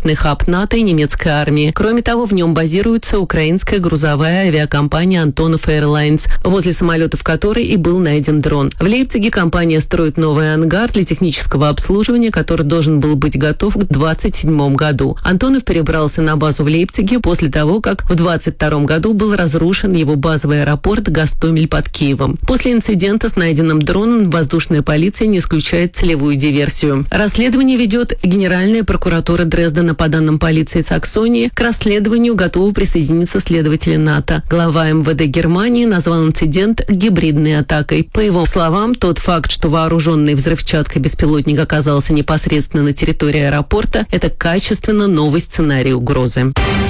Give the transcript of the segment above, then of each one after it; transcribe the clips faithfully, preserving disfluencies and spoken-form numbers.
транспортный хаб НАТО и немецкой армии. Кроме того, в нем базируется украинская грузовая авиакомпания «Антонов Airlines», возле самолетов которой и был найден дрон. В Лейпциге компания строит новый ангар для технического обслуживания, который должен был быть готов к двадцать седьмому году. Антонов перебрался на базу в Лейпциге после того, как в двадцать втором году был разрушен его базовый аэропорт Гостомель под Киевом. После инцидента с найденным дроном воздушная полиция не исключает целевую диверсию. Расследование ведет Генеральная прокуратура Дрездена. По данным полиции Саксонии, к расследованию готовы присоединиться следователи НАТО. Глава эм вэ дэ Германии назвал инцидент гибридной атакой. По его словам, тот факт, что вооруженный взрывчаткой беспилотник оказался непосредственно на территории аэропорта, это качественно новый сценарий угрозы.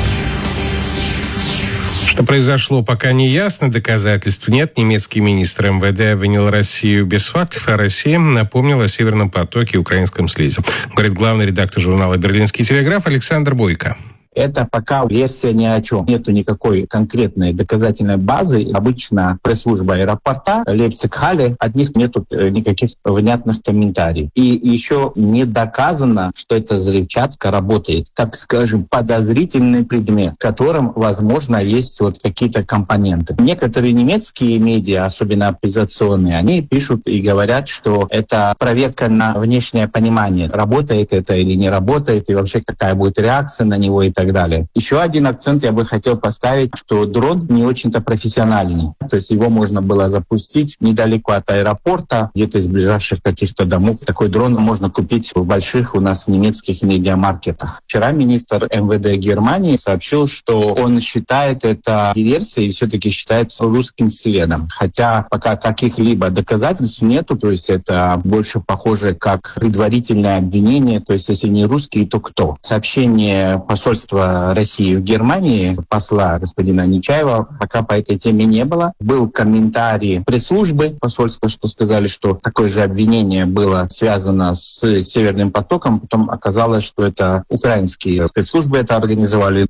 Что произошло, пока не ясно, доказательств нет. Немецкий министр эм вэ дэ обвинил Россию без фактов, а Россия напомнила о «Северном потоке» и украинском слизе. Говорит главный редактор журнала «Берлинский телеграф» Александр Бойко. Это пока версия ни о чем. Нету никакой конкретной доказательной базы. Обычно пресс-служба аэропорта Лейпциг-Халле, от них нету никаких внятных комментариев. И еще не доказано, что эта взрывчатка работает. Так скажем, подозрительный предмет, в котором, возможно, есть вот какие-то компоненты. Некоторые немецкие медиа, особенно оппозиционные, они пишут и говорят, что это проверка на внешнее понимание, работает это или не работает, и вообще какая будет реакция на него и так далее. Еще один акцент я бы хотел поставить, что дрон не очень-то профессиональный. То есть его можно было запустить недалеко от аэропорта, где-то из ближайших каких-то домов. Такой дрон можно купить в больших у нас немецких медиамаркетах. Вчера министр эм вэ дэ Германии сообщил, что он считает это диверсией и все-таки считает русским следом. Хотя пока каких-либо доказательств нету, то есть это больше похоже как предварительное обвинение, то есть если не русские, то кто? Сообщение посольства России в Германии, посла господина Нечаева, пока по этой теме не было. Был комментарий пресс-службы посольства, что сказали, что такое же обвинение было связано с «Северным потоком». Потом оказалось, что это украинские спецслужбы это организовали.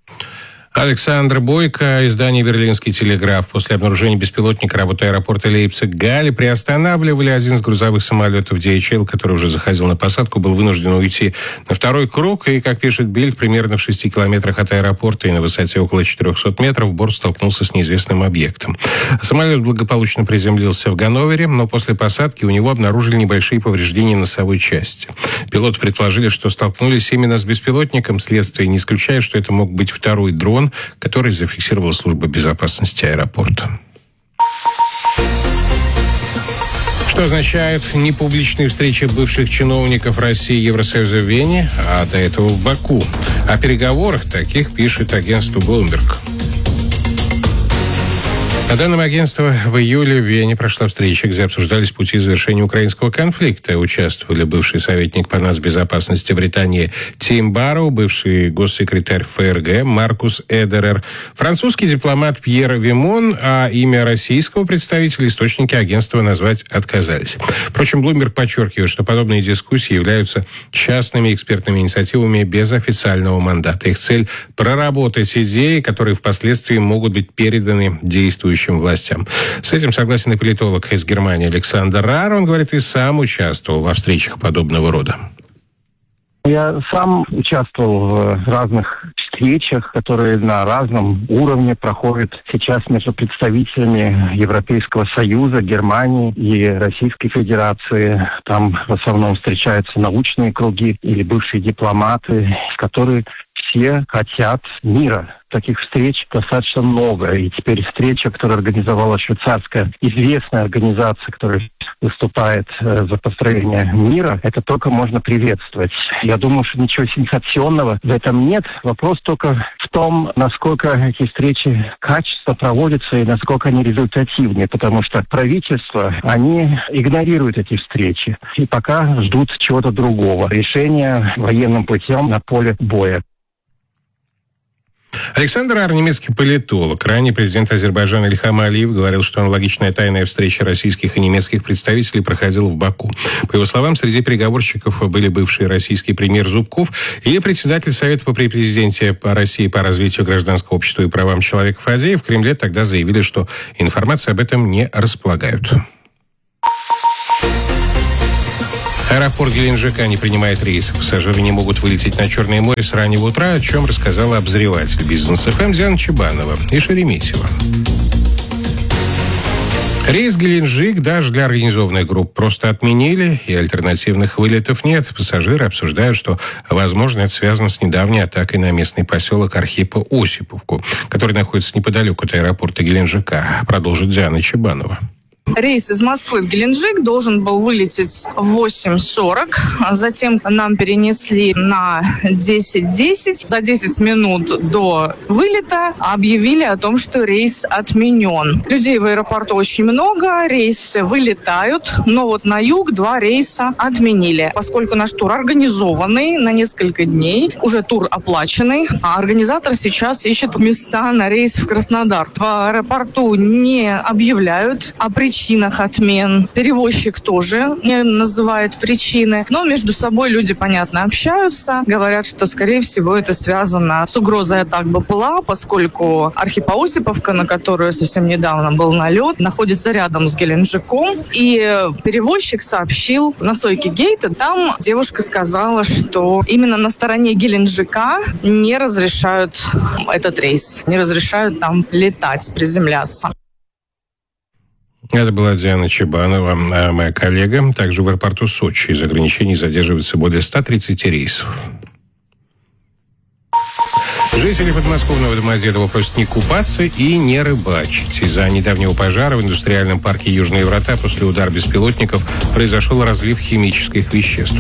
Александр Бойко, издание «Берлинский телеграф». После обнаружения беспилотника работы аэропорта Лейпциг-Галле приостанавливали. Один из грузовых самолетов ди эйч эл, который уже заходил на посадку, был вынужден уйти на второй круг. И, как пишет Бильд, примерно в шести километрах от аэропорта и на высоте около четырехсот метров борт столкнулся с неизвестным объектом. Самолет благополучно приземлился в Ганновере, но после посадки у него обнаружили небольшие повреждения носовой части. Пилоты предположили, что столкнулись именно с беспилотником. Следствие не исключает, что это мог быть второй дрон, который зафиксировала служба безопасности аэропорта. Что означает непубличные встречи бывших чиновников России и Евросоюза в Вене, а до этого в Баку. О переговорах таких пишет агентство Bloomberg. По данным агентства, в июле в Вене прошла встреча, где обсуждались пути завершения украинского конфликта. Участвовали бывший советник по нацбезопасности Британии Тим Барроу, бывший госсекретарь эф эр гэ Маркус Эдерер, французский дипломат Пьер Вимон, а имя российского представителя источники агентства назвать отказались. Впрочем, Bloomberg подчеркивает, что подобные дискуссии являются частными экспертными инициативами без официального мандата. Их цель – проработать идеи, которые впоследствии могут быть переданы действующим властям. С этим согласен и политолог из Германии Александр Рар. Он говорит, и сам участвовал во встречах подобного рода. Я сам участвовал в разных встречах, которые на разном уровне проходят сейчас между представителями Европейского Союза, Германии и Российской Федерации. Там в основном встречаются научные круги или бывшие дипломаты, которые все хотят мира. Таких встреч достаточно много. И теперь встреча, которую организовала швейцарская известная организация, которая выступает э, за построение мира, это только можно приветствовать. Я думаю, что ничего сенсационного в этом нет. Вопрос только в том, насколько эти встречи качественно проводятся и насколько они результативны. Потому что правительства, они игнорируют эти встречи. И пока ждут чего-то другого. Решения военным путем на поле боя. Александр Ар, немецкий политолог. Ранее президент Азербайджана Ильхам Алиев говорил, что аналогичная тайная встреча российских и немецких представителей проходила в Баку. По его словам, среди переговорщиков были бывший российский премьер Зубков и председатель Совета при президенте по России по развитию гражданского общества и правам человека Фадеев. В Кремле тогда заявили, что информации об этом не располагают. Аэропорт Геленджика не принимает рейсы. Пассажиры не могут вылететь на Черное море с раннего утра, о чем рассказала обозреватель «Бизнес-эф эм» Диана Чебанова и Шереметьева. Рейс Геленджик даже для организованных групп просто отменили, и альтернативных вылетов нет. Пассажиры обсуждают, что, возможно, это связано с недавней атакой на местный поселок Архипо-Осиповку, который находится неподалеку от аэропорта Геленджика. Продолжит Диана Чебанова. Рейс из Москвы в Геленджик должен был вылететь в восемь сорок. Затем нам перенесли на десять десять. За десять минут до вылета объявили о том, что рейс отменен. Людей в аэропорту очень много, рейсы вылетают, но вот на юг два рейса отменили. Поскольку наш тур организованный на несколько дней, уже тур оплаченный, а организатор сейчас ищет места на рейс в Краснодар. В аэропорту не объявляют о причинах причинах отмен. Перевозчик тоже не называет причины. Но между собой люди, понятно, общаются. Говорят, что, скорее всего, это связано с угрозой атак БПЛА, поскольку Архипо-Осиповка, на которую совсем недавно был налет, находится рядом с Геленджиком. И перевозчик сообщил на стойке гейта, там девушка сказала, что именно на стороне Геленджика не разрешают этот рейс, не разрешают там летать, приземляться. Это была Диана Чебанова, а моя коллега. Также в аэропорту Сочи из ограничений задерживается более ста тридцати рейсов. Жители подмосковного Домодедово просят не купаться и не рыбачить. Из-за недавнего пожара в индустриальном парке «Южные врата» после удара беспилотников произошел разлив химических веществ.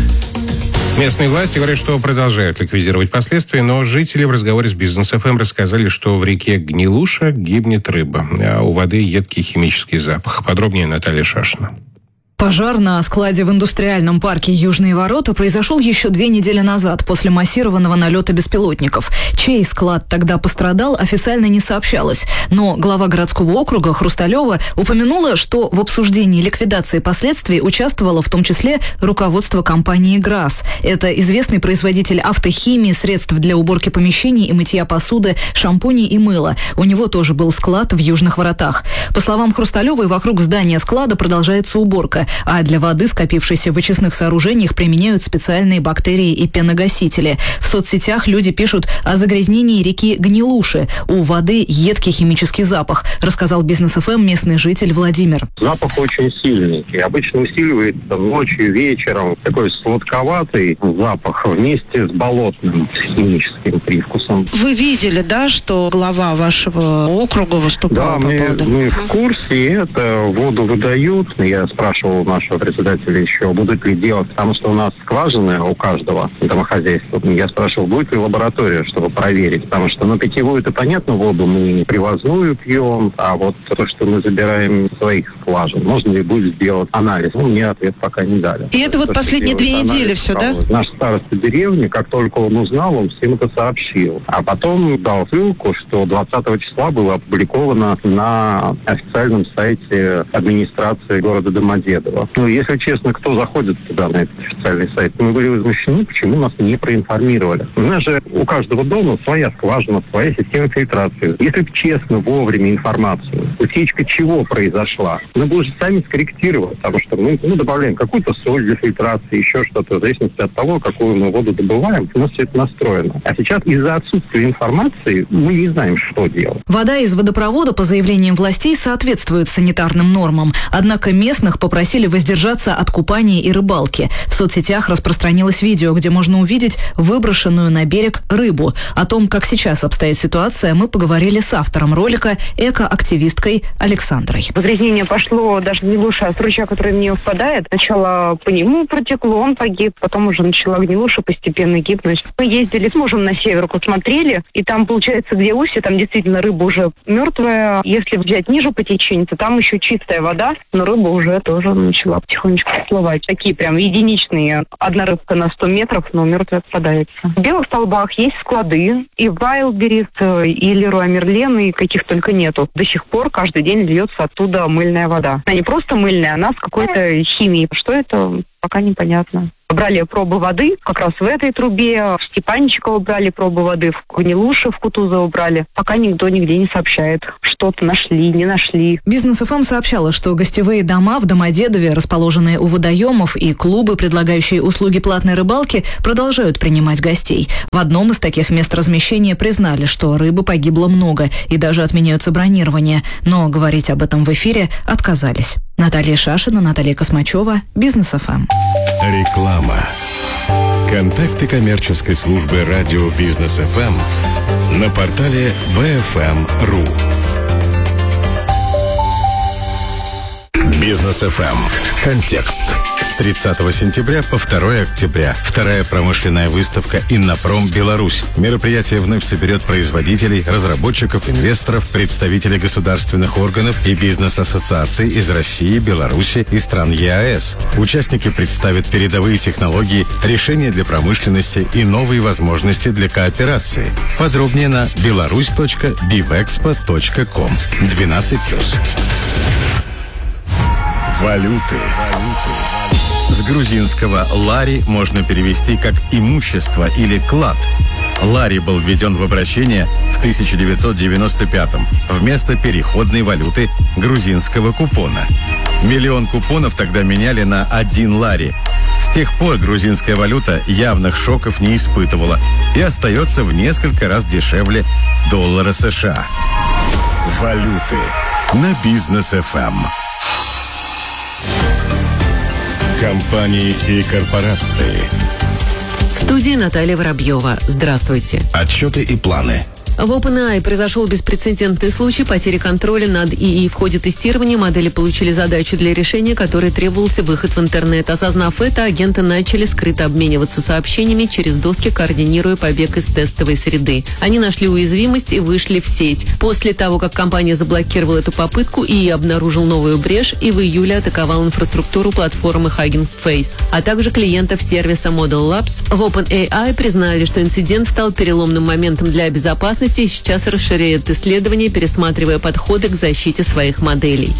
Местные власти говорят, что продолжают ликвидировать последствия, но жители в разговоре с «Бизнес-эф эм» рассказали, что в реке Гнилуша гибнет рыба, а у воды едкий химический запах. Подробнее Наталья Шашина. Пожар на складе в индустриальном парке «Южные ворота» произошел еще две недели назад после массированного налета беспилотников. Чей склад тогда пострадал, официально не сообщалось. Но глава городского округа Хрусталева упомянула, что в обсуждении ликвидации последствий участвовало в том числе руководство компании «ГРАС». Это известный производитель автохимии, средств для уборки помещений и мытья посуды, шампуней и мыла. У него тоже был склад в «Южных воротах». По словам Хрусталевой, вокруг здания склада продолжается уборка. А для воды, скопившейся в очистных сооружениях, применяют специальные бактерии и пеногасители. В соцсетях люди пишут о загрязнении реки Гнилуши. У воды едкий химический запах, рассказал «Бизнес-эф эм» местный житель Владимир. Запах очень сильный. И обычно усиливается ночью, вечером. Такой сладковатый запах вместе с болотным химическим привкусом. Вы видели, да, что глава вашего округа выступал да, по мы, поводу? мы в курсе. Это воду выдают. Я спрашивал нашего председателя еще, будут ли делать, потому что у нас скважины у каждого домохозяйства. Я спрашивал, будет ли лаборатория, чтобы проверить, потому что, ну, питьевую-то, понятно, воду мы привозную пьем, а вот то, что мы забираем из своих скважин, можно ли будет сделать анализ? Ну, мне ответ пока не дали. И это вот то, последние две недели анализ, все, да? Наш староста деревни, как только он узнал, он всем это сообщил. А потом дал ссылку, что двадцатого числа было опубликовано на официальном сайте администрации города Домодедово. Ну, если честно, кто заходит туда, на этот официальный сайт, мы были возмущены, почему нас не проинформировали. У нас же у каждого дома своя скважина, своя система фильтрации. Если бы честно, вовремя информацию, утечка чего произошла, мы бы уже сами скорректировали, потому что мы ну, добавляем какую-то соль для фильтрации, еще что-то, в зависимости от того, какую мы воду добываем, у нас все это настроено. А сейчас из-за отсутствия информации мы не знаем, что делать. Вода из водопровода, по заявлениям властей, соответствует санитарным нормам. Однако местных попросили воздержаться от купания и рыбалки. В соцсетях распространилось видео, где можно увидеть выброшенную на берег рыбу. О том, как сейчас обстоит ситуация, мы поговорили с автором ролика, экоактивисткой Александрой. Загрязнение пошло даже не лучше, а с ручья, который в нее впадает. Сначала по нему протекло, он погиб, потом уже начала Гнилуша постепенно гибнуть. Мы ездили с мужем на север, посмотрели, и там, получается, где устье, там действительно рыба уже мертвая. Если взять ниже по течению, то там еще чистая вода, но рыба уже тоже начала потихонечку всплывать. Такие прям единичные. Одна рыбка на сто метров, но мертвая попадается. В Белых Столбах есть склады. И Вайлдберрис, и Леруа Мерлен, и каких только нету. До сих пор каждый день льется оттуда мыльная вода. Она не просто мыльная, она с какой-то химией. Что это? пока непонятно. Брали пробы воды как раз в этой трубе, в Степанчиково брали пробы воды, в Гнилуше, в Кутузово брали. Пока никто нигде не сообщает, что-то нашли, не нашли. Бизнес эф эм сообщала, что гостевые дома в Домодедове, расположенные у водоемов, и клубы, предлагающие услуги платной рыбалки, продолжают принимать гостей. В одном из таких мест размещения признали, что рыбы погибло много и даже отменяются бронирования. Но говорить об этом в эфире отказались. Наталья Шашина, Наталья Космачева, Бизнес эф эм. Реклама. Контакты коммерческой службы радио Бизнес эф эм на портале би эф эм точка ру. Бизнес эф эм. Контекст. С тридцатого сентября по второе октября. Вторая промышленная выставка «Иннопром. Беларусь». Мероприятие вновь соберет производителей, разработчиков, инвесторов, представителей государственных органов и бизнес-ассоциаций из России, Беларуси и стран е а эс. Участники представят передовые технологии, решения для промышленности и новые возможности для кооперации. Подробнее на беларусь точка бивэкспо точка ком. двенадцать плюс. Валюты. С грузинского «лари» можно перевести как «имущество» или «клад». Лари был введен в обращение в тысяча девятьсот девяносто пятом вместо переходной валюты грузинского купона. Миллион купонов тогда меняли на один лари. С тех пор грузинская валюта явных шоков не испытывала и остается в несколько раз дешевле доллара США. Валюты на Бизнес эф эм. Компании и корпорации. В студии Наталья Воробьева. Здравствуйте. Отчеты и планы. В OpenAI произошел беспрецедентный случай потери контроля над ИИ. В ходе тестирования модели получили задачу для решения, которой требовался выход в интернет. Осознав это, агенты начали скрыто обмениваться сообщениями через доски, координируя побег из тестовой среды. Они нашли уязвимость и вышли в сеть. После того, как компания заблокировала эту попытку, ИИ обнаружил новую брешь и в июле атаковал инфраструктуру платформы Hugging Face, а также клиентов сервиса Model Labs. В OpenAI признали, что инцидент стал переломным моментом для безопасности и сейчас расширяют исследования, пересматривая подходы к защите своих моделей.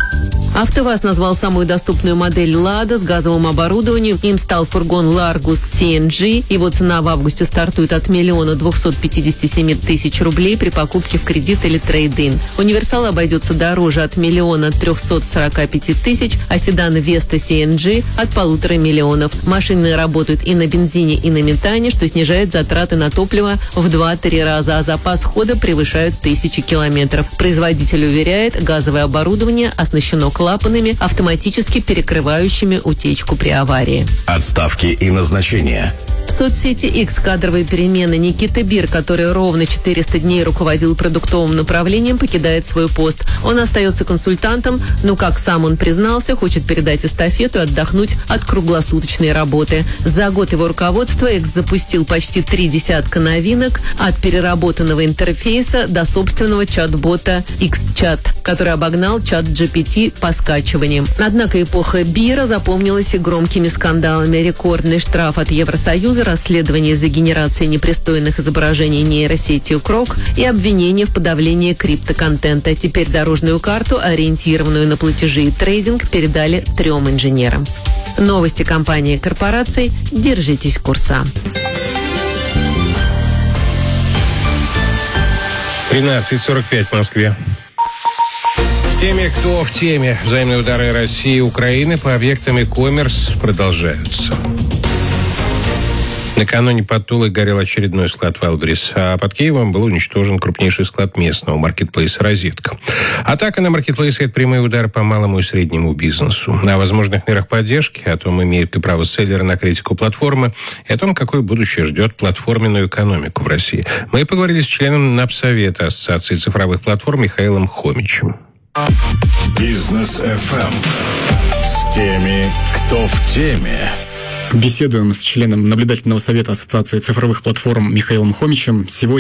АвтоВАЗ назвал самую доступную модель «Лада» с газовым оборудованием. Им стал фургон «Ларгус си эн джи». Его цена в августе стартует от миллиона двухсот пятидесяти семи тысяч рублей при покупке в кредит или трейд-ин. Универсал обойдется дороже от миллиона трехсот сорока пяти тысяч, а седан «Веста си эн джи» от полутора миллионов. Машины работают и на бензине, и на метане, что снижает затраты на топливо в два-три раза, а запас хода превышает тысячи километров. Производитель уверяет, газовое оборудование оснащено клапанами, автоматически перекрывающими утечку при аварии. Отставки и назначения. В соцсети X кадровые перемены. Никита Бир, который ровно четыреста дней руководил продуктовым направлением, покидает свой пост. Он остается консультантом, но, как сам он признался, хочет передать эстафету и отдохнуть от круглосуточной работы. За год его руководства X запустил почти три десятка новинок, от переработанного интерфейса до собственного чат-бота X-Chat, который обогнал чат джи пи ти по скачиваниям. Однако эпоха Бира запомнилась и громкими скандалами. Рекордный штраф от Евросоюза, расследование за генерацией непристойных изображений нейросетью Крок и обвинение в подавлении криптоконтента. Теперь дорожную карту, ориентированную на платежи и трейдинг, передали трем инженерам. Новости компании и корпораций. Держитесь курса. тринадцать сорок пять в Москве. С теми, кто в теме, взаимные удары России и Украины по объектам e-commerce продолжаются. Накануне под Тулой горел очередной склад Wildberries, а под Киевом был уничтожен крупнейший склад местного маркетплейса «Розетка». Атака на маркетплейсы – это прямые удары по малому и среднему бизнесу. О возможных мерах поддержки, о том, имеют ли право селлеры на критику платформы, и о том, какое будущее ждет платформенную экономику в России. Мы поговорили с членом НАПСовета Ассоциации цифровых платформ Михаилом Хомичем. Бизнес эф эм. С теми, кто в теме. Беседуем с членом наблюдательного совета Ассоциации цифровых платформ Михаилом Хомичем. Сегодня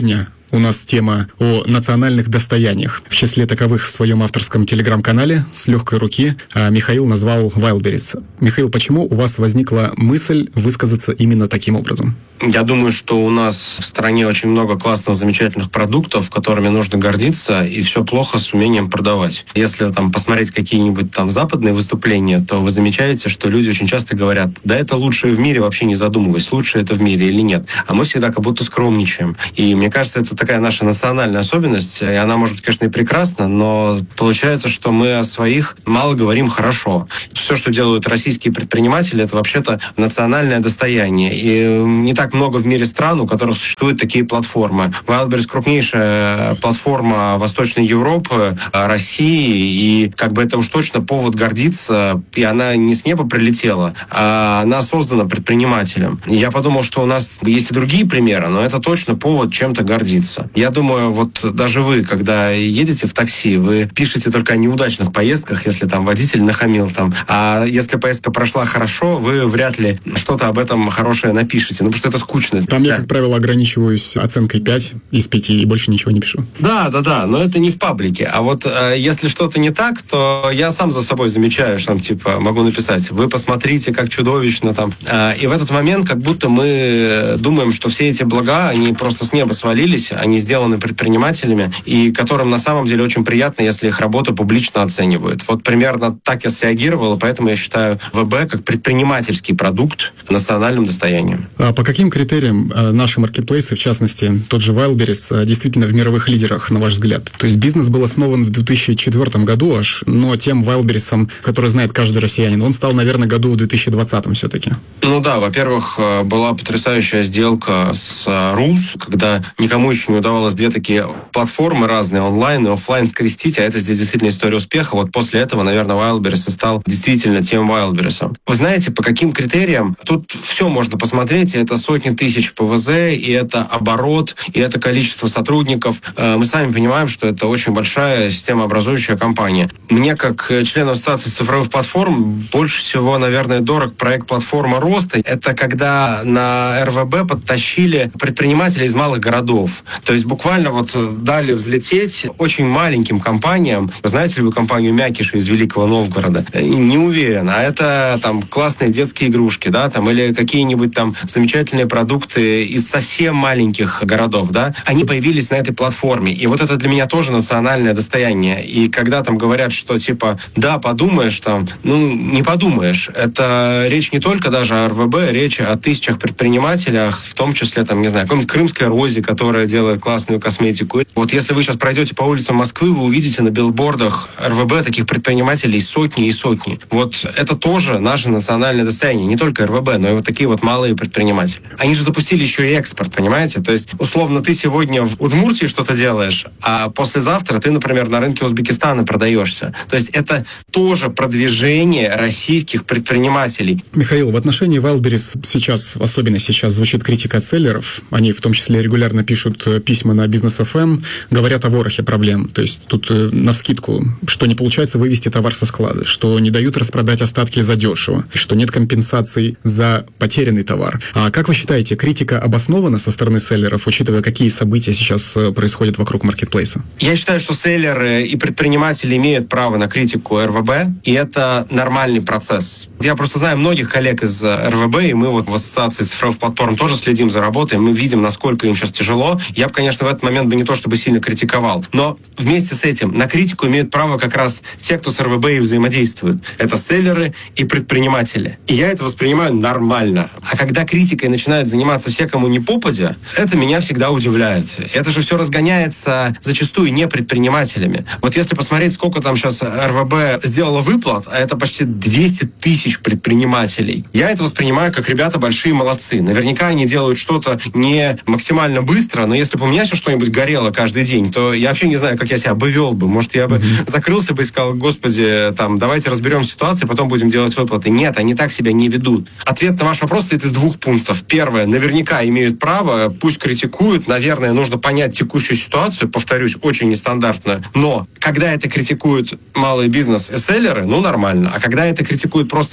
У нас тема о национальных достояниях. В числе таковых в своем авторском телеграм-канале с легкой руки Михаил назвал Wildberries. Михаил, почему у вас возникла мысль высказаться именно таким образом? Я думаю, что у нас в стране очень много классных, замечательных продуктов, которыми нужно гордиться, и все плохо с умением продавать. Если там посмотреть какие-нибудь там западные выступления, то вы замечаете, что люди очень часто говорят: да это лучшее в мире, вообще не задумываясь, лучшее это в мире или нет. А мы всегда как будто скромничаем. И мне кажется, это такая наша национальная особенность, и она может быть, конечно, и прекрасна, но получается, что мы о своих мало говорим хорошо. Все, что делают российские предприниматели, это вообще-то национальное достояние. И не так много в мире стран, у которых существуют такие платформы. Wildberries — крупнейшая платформа Восточной Европы, России, и как бы это уж точно повод гордиться, и она не с неба прилетела, а она создана предпринимателем. И я подумал, что у нас есть и другие примеры, но это точно повод чем-то гордиться. Я думаю, вот даже вы, когда едете в такси, вы пишете только о неудачных поездках, если там водитель нахамил там, а если поездка прошла хорошо, вы вряд ли что-то об этом хорошее напишете, ну потому что это скучно. Там да. Я, как правило, ограничиваюсь оценкой пять из пяти и больше ничего не пишу. Да, да, да, но это не в паблике. А вот э, если что-то не так, то я сам за собой замечаю, что там, типа, могу написать: вы посмотрите, как чудовищно там. Э, и в этот момент как будто мы думаем, что все эти блага, они просто с неба свалились, они сделаны предпринимателями, и которым на самом деле очень приятно, если их работу публично оценивают. Вот примерно так я среагировал, и поэтому я считаю ВБ как предпринимательский продукт национальным достоянием. А по каким критериям наши маркетплейсы, в частности, тот же Wildberries, действительно в мировых лидерах, на ваш взгляд? То есть бизнес был основан в две тысячи четвёртом году аж, но тем Wildberries, который знает каждый россиянин, он стал, наверное, году в две тысячи двадцатом все-таки. Ну да, во-первых, была потрясающая сделка с Рус, когда никому еще не удавалось две такие платформы разные, онлайн и офлайн, скрестить, а это здесь действительно история успеха. Вот после этого, наверное, Wildberries стал действительно тем Wildberries. Вы знаете, по каким критериям? Тут все можно посмотреть, и это сотни тысяч ПВЗ, и это оборот, и это количество сотрудников. Мы сами понимаем, что это очень большая системообразующая компания. Мне, как члену Ассоциации цифровых платформ, больше всего, наверное, дорог проект «Платформа роста». Это когда на эр вэ бэ подтащили предпринимателей из малых городов. То есть буквально вот дали взлететь очень маленьким компаниям. Вы знаете ли вы компанию «Мякиши» из Великого Новгорода? Не уверен. А это там классные детские игрушки, да, там, или какие-нибудь там замечательные продукты из совсем маленьких городов, да, они появились на этой платформе. И вот это для меня тоже национальное достояние. И когда там говорят, что типа, да, подумаешь там, ну, не подумаешь. Это речь не только даже о эр вэ бэ, речь о тысячах предпринимателях, в том числе, там, не знаю, какой-нибудь Крымская Розе, которая делает классную косметику. Вот если вы сейчас пройдете по улицам Москвы, вы увидите на билбордах эр вэ бэ таких предпринимателей сотни и сотни. Вот это тоже наше национальное достояние. Не только эр вэ бэ, но и вот такие вот малые предприниматели. Они же запустили еще и экспорт, понимаете? То есть, условно, ты сегодня в Удмуртии что-то делаешь, а послезавтра ты, например, на рынке Узбекистана продаешься. То есть это тоже продвижение российских предпринимателей. Михаил, в отношении Wildberries сейчас, особенно сейчас, звучит критика от селлеров. Они в том числе регулярно пишут письма на Бизнес эф эм, говорят о ворохе проблем. То есть тут навскидку, что не получается вывести товар со склада, что не дают распродать остатки задешево, что нет компенсаций за потерянный товар. А как вы считаете, критика обоснована со стороны селлеров, учитывая, какие события сейчас происходят вокруг маркетплейса? Я считаю, что селлеры и предприниматели имеют право на критику эр вэ бэ, и это нормальный процесс. Я просто знаю многих коллег из эр вэ бэ, и мы вот в Ассоциации цифровых платформ тоже следим за работой, мы видим, насколько им сейчас тяжело. Я бы, конечно, в этот момент бы не то чтобы сильно критиковал, но вместе с этим на критику имеют право как раз те, кто с эр вэ бэ и взаимодействует. Это селлеры и предприниматели. И я это воспринимаю нормально. А когда критикой начинают заниматься все, кому не попадя, это меня всегда удивляет. Это же все разгоняется зачастую не предпринимателями. Вот если посмотреть, сколько там сейчас эр вэ бэ сделало выплат, а это почти двести тысяч предпринимателей, я это воспринимаю как ребята большие молодцы. Наверняка они делают что-то не максимально быстро, но если бы у меня сейчас что-нибудь горело каждый день, то я вообще не знаю, как я себя обвел бы. Может, я бы mm-hmm. закрылся бы и сказал: господи, там, давайте разберем ситуацию, потом будем делать выплаты. Нет, они так себя не ведут. Ответ на ваш вопрос состоит из двух пунктов. Первое, наверняка имеют право, пусть критикуют. Наверное, нужно понять текущую ситуацию, повторюсь, очень нестандартную. Но когда это критикуют малый бизнес и селлеры, ну, нормально. А когда это критикуют просто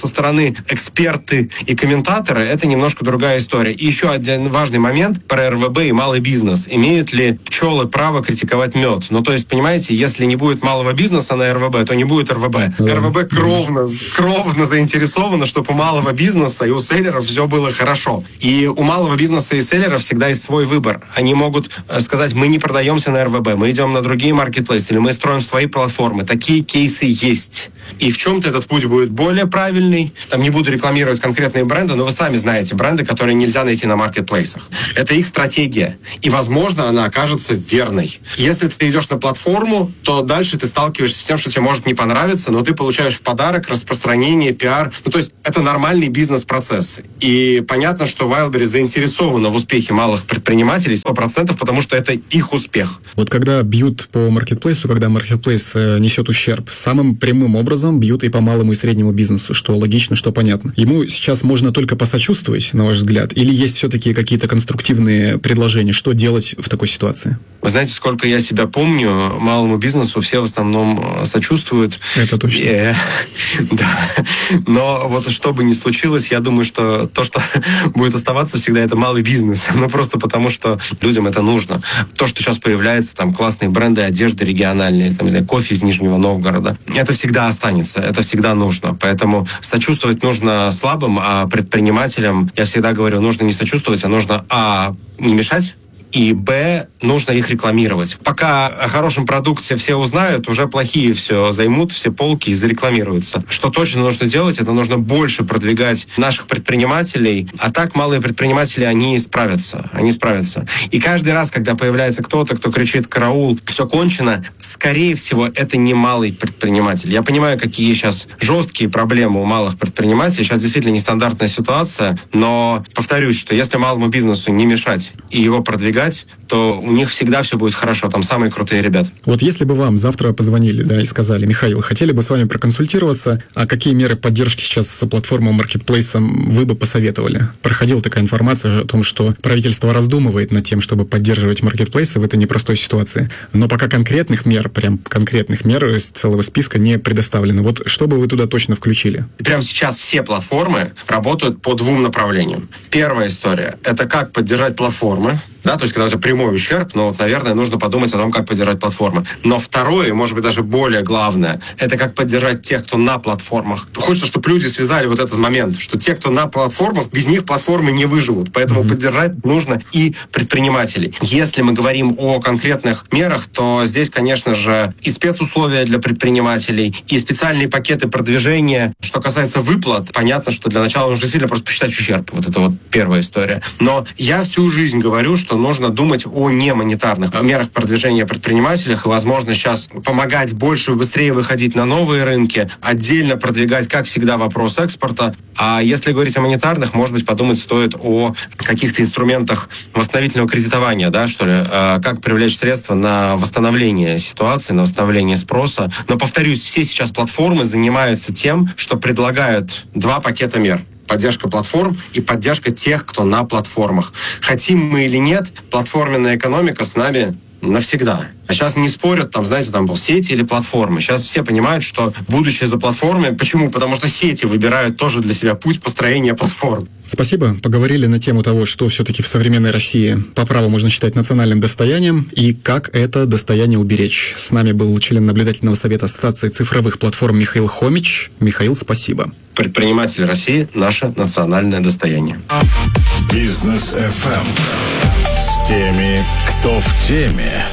со стороны эксперты и комментаторы, это немножко другая история. И еще один важный момент про эр вэ бэ и малый бизнес. Имеют ли пчелы право критиковать мед? Ну, то есть, понимаете, если не будет малого бизнеса на эр вэ бэ, то не будет эр вэ бэ. эр вэ бэ кровно, кровно заинтересовано, чтобы у малого бизнеса и у селлеров все было хорошо. И у малого бизнеса и селлеров всегда есть свой выбор. Они могут сказать, мы не продаемся на эр вэ бэ, мы идем на другие маркетплейсы, или мы строим свои платформы. Такие кейсы есть. И в чем-то этот путь будет более правильный. Там не буду рекламировать конкретные бренды, но вы сами знаете бренды, которые нельзя найти на маркетплейсах. Это их стратегия. И, возможно, она окажется верной. Если ты идешь на платформу, то дальше ты сталкиваешься с тем, что тебе может не понравиться, но ты получаешь в подарок распространение, пиар. Ну, то есть это нормальный бизнес-процесс. И понятно, что Wildberries заинтересована в успехе малых предпринимателей сто процентов, потому что это их успех. Вот когда бьют по маркетплейсу, когда маркетплейс несет ущерб, самым прямым образом бьют и по малому и среднему бизнесу, что логично, что понятно. Ему сейчас можно только посочувствовать, на ваш взгляд, или есть все-таки какие-то конструктивные предложения, что делать в такой ситуации? Вы знаете, сколько я себя помню, малому бизнесу все в основном сочувствуют. Это точно. Э, да. Но вот что бы ни случилось, я думаю, что то, что будет оставаться всегда, это малый бизнес. Ну, просто потому, что людям это нужно. То, что сейчас появляется, там, классные бренды одежды региональные, там, не знаю, кофе из Нижнего Новгорода, это всегда останется, это всегда нужно. Поэтому сочувствовать нужно слабым, а предпринимателям, я всегда говорю, нужно не сочувствовать, а нужно, а, не мешать, и, б, нужно их рекламировать. Пока о хорошем продукте все узнают, уже плохие все займут, все полки и зарекламируются. Что точно нужно делать, это нужно больше продвигать наших предпринимателей. А так малые предприниматели, они справятся. Они справятся. И каждый раз, когда появляется кто-то, кто кричит «караул», все кончено, скорее всего, это не малый предприниматель. Я понимаю, какие сейчас жесткие проблемы у малых предпринимателей. Сейчас действительно нестандартная ситуация, но повторюсь, что если малому бизнесу не мешать и его продвигать, то у них всегда все будет хорошо. Там самые крутые ребята. Вот если бы вам завтра позвонили, да, и сказали: Михаил, хотели бы с вами проконсультироваться, а какие меры поддержки сейчас с платформой маркетплейсом вы бы посоветовали? Проходила такая информация о том, что правительство раздумывает над тем, чтобы поддерживать маркетплейсы в этой непростой ситуации. Но пока конкретных мер, прям конкретных мер из целого списка не предоставлено. Вот что бы вы туда точно включили? И прямо сейчас все платформы работают по двум направлениям. Первая история – это как поддержать платформы. Да, то есть, когда у тебя прямой ущерб, ну, вот, наверное, нужно подумать о том, как поддержать платформы. Но второе, может быть, даже более главное, это как поддержать тех, кто на платформах. Хочется, чтобы люди связали вот этот момент, что те, кто на платформах, без них платформы не выживут. Поэтому mm-hmm. поддержать нужно и предпринимателей. Если мы говорим о конкретных мерах, то здесь, конечно же, и спецусловия для предпринимателей, и специальные пакеты продвижения. Что касается выплат, понятно, что для начала нужно сильно просто посчитать ущерб. Вот это вот первая история. Но я всю жизнь говорю, что нужно думать о немонетарных мерах продвижения предпринимателях и, возможно, сейчас помогать больше и быстрее выходить на новые рынки, отдельно продвигать, как всегда, вопрос экспорта. А если говорить о монетарных, может быть, подумать стоит о каких-то инструментах восстановительного кредитования, да, что ли, как привлечь средства на восстановление ситуации, на восстановление спроса. Но, повторюсь, все сейчас платформы занимаются тем, что предлагают два пакета мер. Поддержка платформ и поддержка тех, кто на платформах. Хотим мы или нет, платформенная экономика с нами навсегда. А сейчас не спорят, там, знаете, там был сети или платформы. Сейчас все понимают, что будущее за платформой. Почему? Потому что сети выбирают тоже для себя путь построения платформ. Спасибо. Поговорили на тему того, что все-таки в современной России по праву можно считать национальным достоянием и как это достояние уберечь. С нами был член наблюдательного совета Ассоциации цифровых платформ Михаил Хомич. Михаил, спасибо. Предприниматели России – наше национальное достояние. Бизнес эф эм с теми, кто в теме.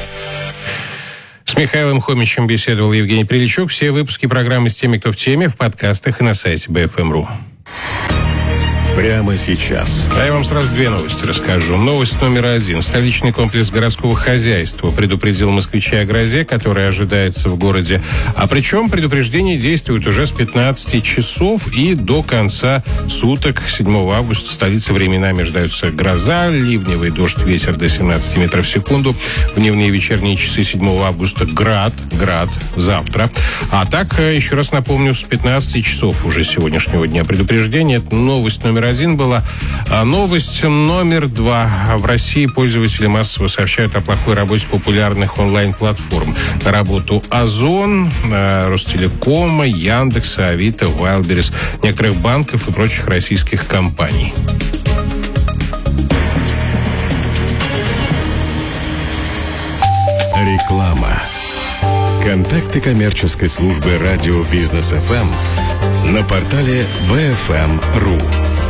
С Михаилом Хомичем беседовал Евгений Приличук. Все выпуски программы «С теми, кто в теме» в подкастах и на сайте би эф эм точка ру. Прямо сейчас. А я вам сразу две новости расскажу. Новость номер один. Столичный комплекс городского хозяйства предупредил москвичей о грозе, которая ожидается в городе. А причем предупреждение действует уже с пятнадцати часов и до конца суток. седьмого августа в столице временами ожидаются гроза, ливневый дождь, ветер до семнадцати метров в секунду. В дневные и вечерние часы седьмого августа град, град завтра. А так, еще раз напомню, с пятнадцати часов уже сегодняшнего дня предупреждение. Это новость номер номер один была. А новость номер два. В России пользователи массово сообщают о плохой работе популярных онлайн-платформ. На работу Озон, Ростелекома, Яндекса, Авито, Wildberries, некоторых банков и прочих российских компаний. Реклама. Контакты коммерческой службы радио Бизнес эф эм на портале би эф эм точка ру.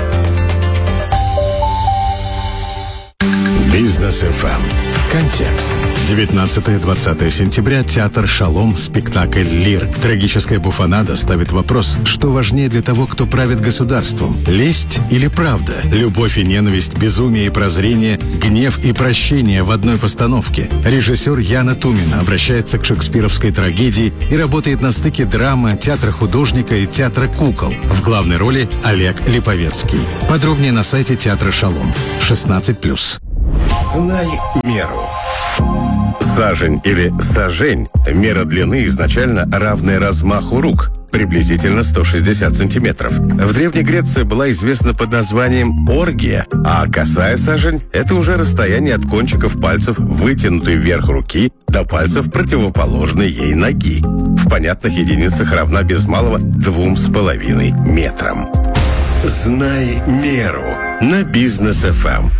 Бизнес эф эм. Контекст. девятнадцатое-двадцатое сентября. Театр «Шалом». Спектакль «Лир». Трагическая буфонада ставит вопрос, что важнее для того, кто правит государством. Лесть или правда? Любовь и ненависть, безумие и прозрение, гнев и прощение в одной постановке. Режиссер Яна Тумина обращается к шекспировской трагедии и работает на стыке драмы, театра художника и театра кукол. В главной роли Олег Липовецкий. Подробнее на сайте театра «Шалом». шестнадцать плюс. Знай меру. Сажень или сажень – мера длины изначально равная размаху рук, приблизительно сто шестьдесят сантиметров. В Древней Греции была известна под названием оргия, а косая сажень – это уже расстояние от кончиков пальцев вытянутой вверх руки до пальцев противоположной ей ноги. В понятных единицах равна без малого двум с половиной метрам. Знай меру на Бизнес эф эм.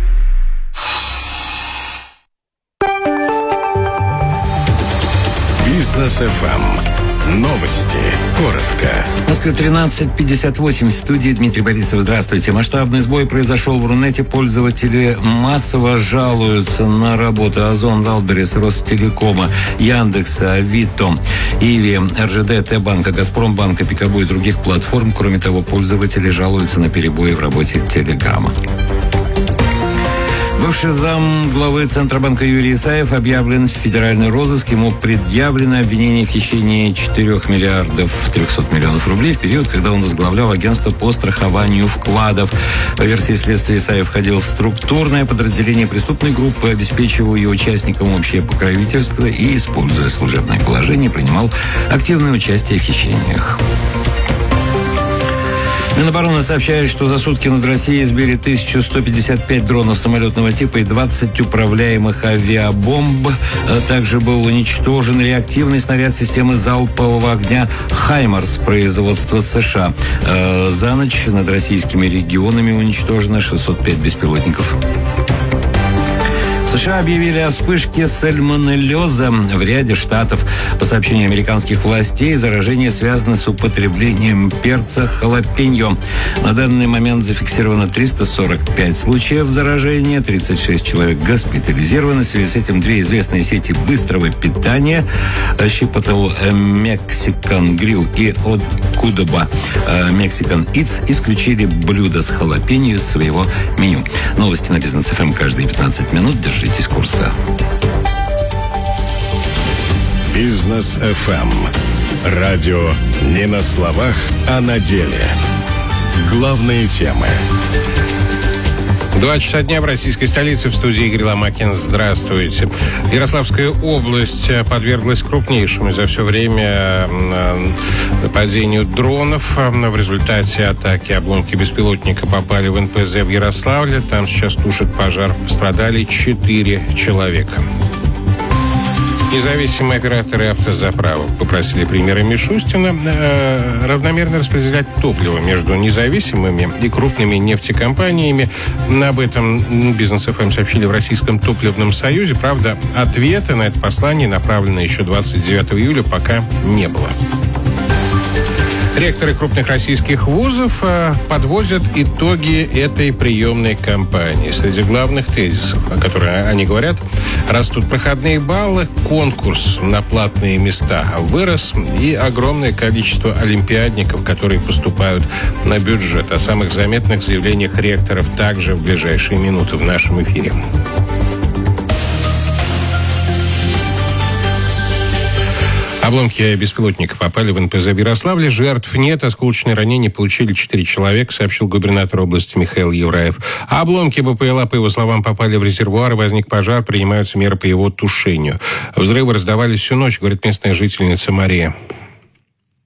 Бизнес эф эм. Новости. Коротко. Москва тринадцать пятьдесят восемь. В студии Дмитрий Борисов. Здравствуйте. Масштабный сбой произошел в Рунете. Пользователи массово жалуются на работу Озон, Wildberries, Ростелекома, Яндекса, Авито, Иви, эр жэ дэ, Т-банка, Газпромбанка, Пикабу и других платформ. Кроме того, пользователи жалуются на перебои в работе Телеграма. Бывший зам главы Центробанка Юрий Исаев объявлен в федеральный розыск. Ему предъявлено обвинение в хищении четырёх миллиардов трехсот миллионов рублей в период, когда он возглавлял агентство по страхованию вкладов. По версии следствия, Исаев входил в структурное подразделение преступной группы, обеспечивая ее участникам общее покровительство и, используя служебное положение, принимал активное участие в хищениях. Минобороны сообщает, что за сутки над Россией сбили тысячу сто пятьдесят пять дронов самолетного типа и двадцать управляемых авиабомб. Также был уничтожен реактивный снаряд системы залпового огня «Хаймарс» производства США. За ночь над российскими регионами уничтожено шестьсот пять беспилотников. США объявили о вспышке сальмонеллеза в ряде штатов. По сообщению американских властей, заражение связано с употреблением перца халапеньо. На данный момент зафиксировано триста сорок пять случаев заражения, тридцать шесть человек госпитализированы. В связи с этим две известные сети быстрого питания Chipotle Mexican Grill и от Кудоба Mexican Eats исключили блюдо с халапеньо из своего меню. Новости на Бизнес эф эм каждые пятнадцать минут. Держите. Держитесь курса. Бизнес эф эм. Радио не на словах, а на деле. Главные темы. Два часа дня в российской столице. В студии Игорь Ломакин. Здравствуйте. Ярославская область подверглась крупнейшему за все время нападению дронов. В результате атаки обломки беспилотника попали в эн пэ зэ в Ярославле. Там сейчас тушат пожар. Пострадали четыре человека. Независимые операторы автозаправок попросили премьера Мишустина э, равномерно распределять топливо между независимыми и крупными нефтекомпаниями. Об этом Бизнес эф эм сообщили в Российском топливном союзе. Правда, ответа на это послание, направленное еще двадцать девятого июля, пока не было. Ректоры крупных российских вузов подводят итоги этой приемной кампании. Среди главных тезисов, о которых они говорят, растут проходные баллы, конкурс на платные места вырос и огромное количество олимпиадников, которые поступают на бюджет. О самых заметных заявлениях ректоров также в ближайшие минуты в нашем эфире. Обломки беспилотника попали в эн пэ зэ в Ярославле. Жертв нет. Осколочные ранения получили четыре человека, сообщил губернатор области Михаил Евраев. Обломки бэ пэ эл а, по его словам, попали в резервуар, возник пожар, принимаются меры по его тушению. Взрывы раздавались всю ночь, говорит местная жительница Мария.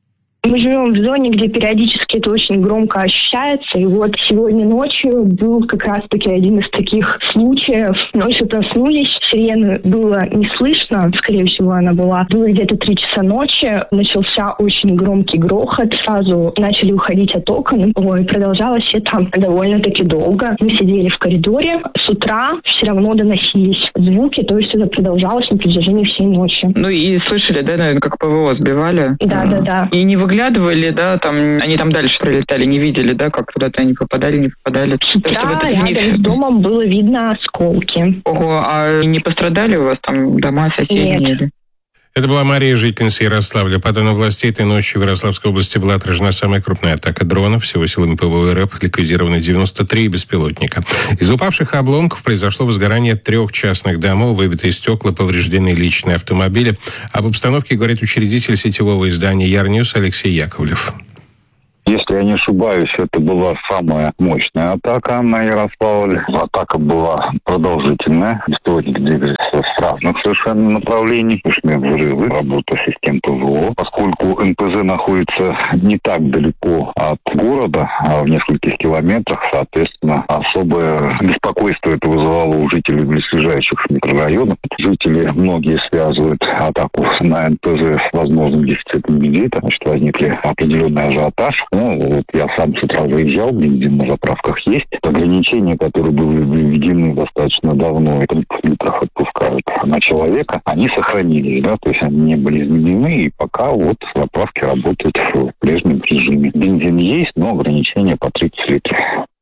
Мы живем в зоне, где периодически это очень громко ощущается. И вот сегодня ночью был как раз-таки один из таких случаев. Ночью проснулись, сирены было не слышно, скорее всего, она была. Было где-то три часа ночи, начался очень громкий грохот. Сразу начали уходить от окон. Ой, продолжалось это довольно-таки долго. Мы сидели в коридоре. С утра все равно доносились звуки, то есть это продолжалось на протяжении всей ночи. Ну и слышали, да, наверное, как ПВО сбивали? Да, да, да. И не выглядывали, да, там, они там дальше пролетали, не видели, да, как куда-то они попадали, не попадали? С утра рядом с домом было видно осколки. Ого, а не пострадали у вас там дома, соседи? Нет. Это была Мария, жительница Ярославля. По данным властей, этой ночью в Ярославской области была отражена самая крупная атака дронов. Всего силами ПВО РФ ликвидированы девяносто три беспилотника. Из упавших обломков произошло возгорание трех частных домов, выбитые стекла, повреждены личные автомобили. Об обстановке говорит учредитель сетевого издания Ярньюз Алексей Яковлев. Если я не ошибаюсь, это была самая мощная атака на Ярославль. Атака была продолжительная. Беспилотники двигались с разных совершенно направлений. Слышны взрывы, работа систем ПВО. Поскольку эн пэ зэ находится не так далеко от города, а в нескольких километрах, соответственно, особое беспокойство это вызывало у жителей близлежащих микрорайонов. Жители многие связывают атаку на эн пэ зэ с возможным дефицитом бензина. Значит, возникли определенный ажиотаж. Ну, вот я сам с утра заезжал, бензин на заправках есть. Ограничения, которые были введены достаточно давно, тридцать литров отпускают на человека, они сохранились, да, то есть они не были изменены, и пока вот заправки работают в прежнем режиме. Бензин есть, но ограничения по тридцать литров.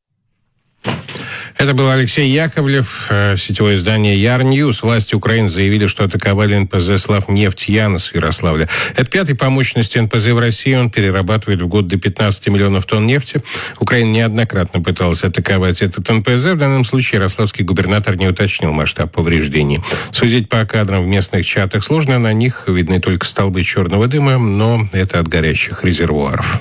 Это был Алексей Яковлев, сетевое издание Ярньюз. Власти Украины заявили, что атаковали эн пэ зэ «Славнефть Янос» в Ярославле. Это пятый по мощности эн пэ зэ в России. Он перерабатывает в год до пятнадцати миллионов тонн нефти. Украина неоднократно пыталась атаковать этот эн пэ зэ. В данном случае ярославский губернатор не уточнил масштаб повреждений. Судить по кадрам в местных чатах сложно. На них видны только столбы черного дыма, но это от горящих резервуаров.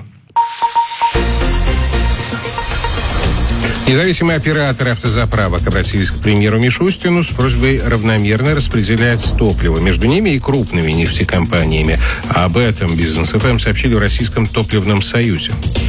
Независимые операторы автозаправок обратились к премьеру Мишустину с просьбой равномерно распределять топливо между ними и крупными нефтекомпаниями. Об этом Бизнес эф эм сообщили в Российском топливном союзе.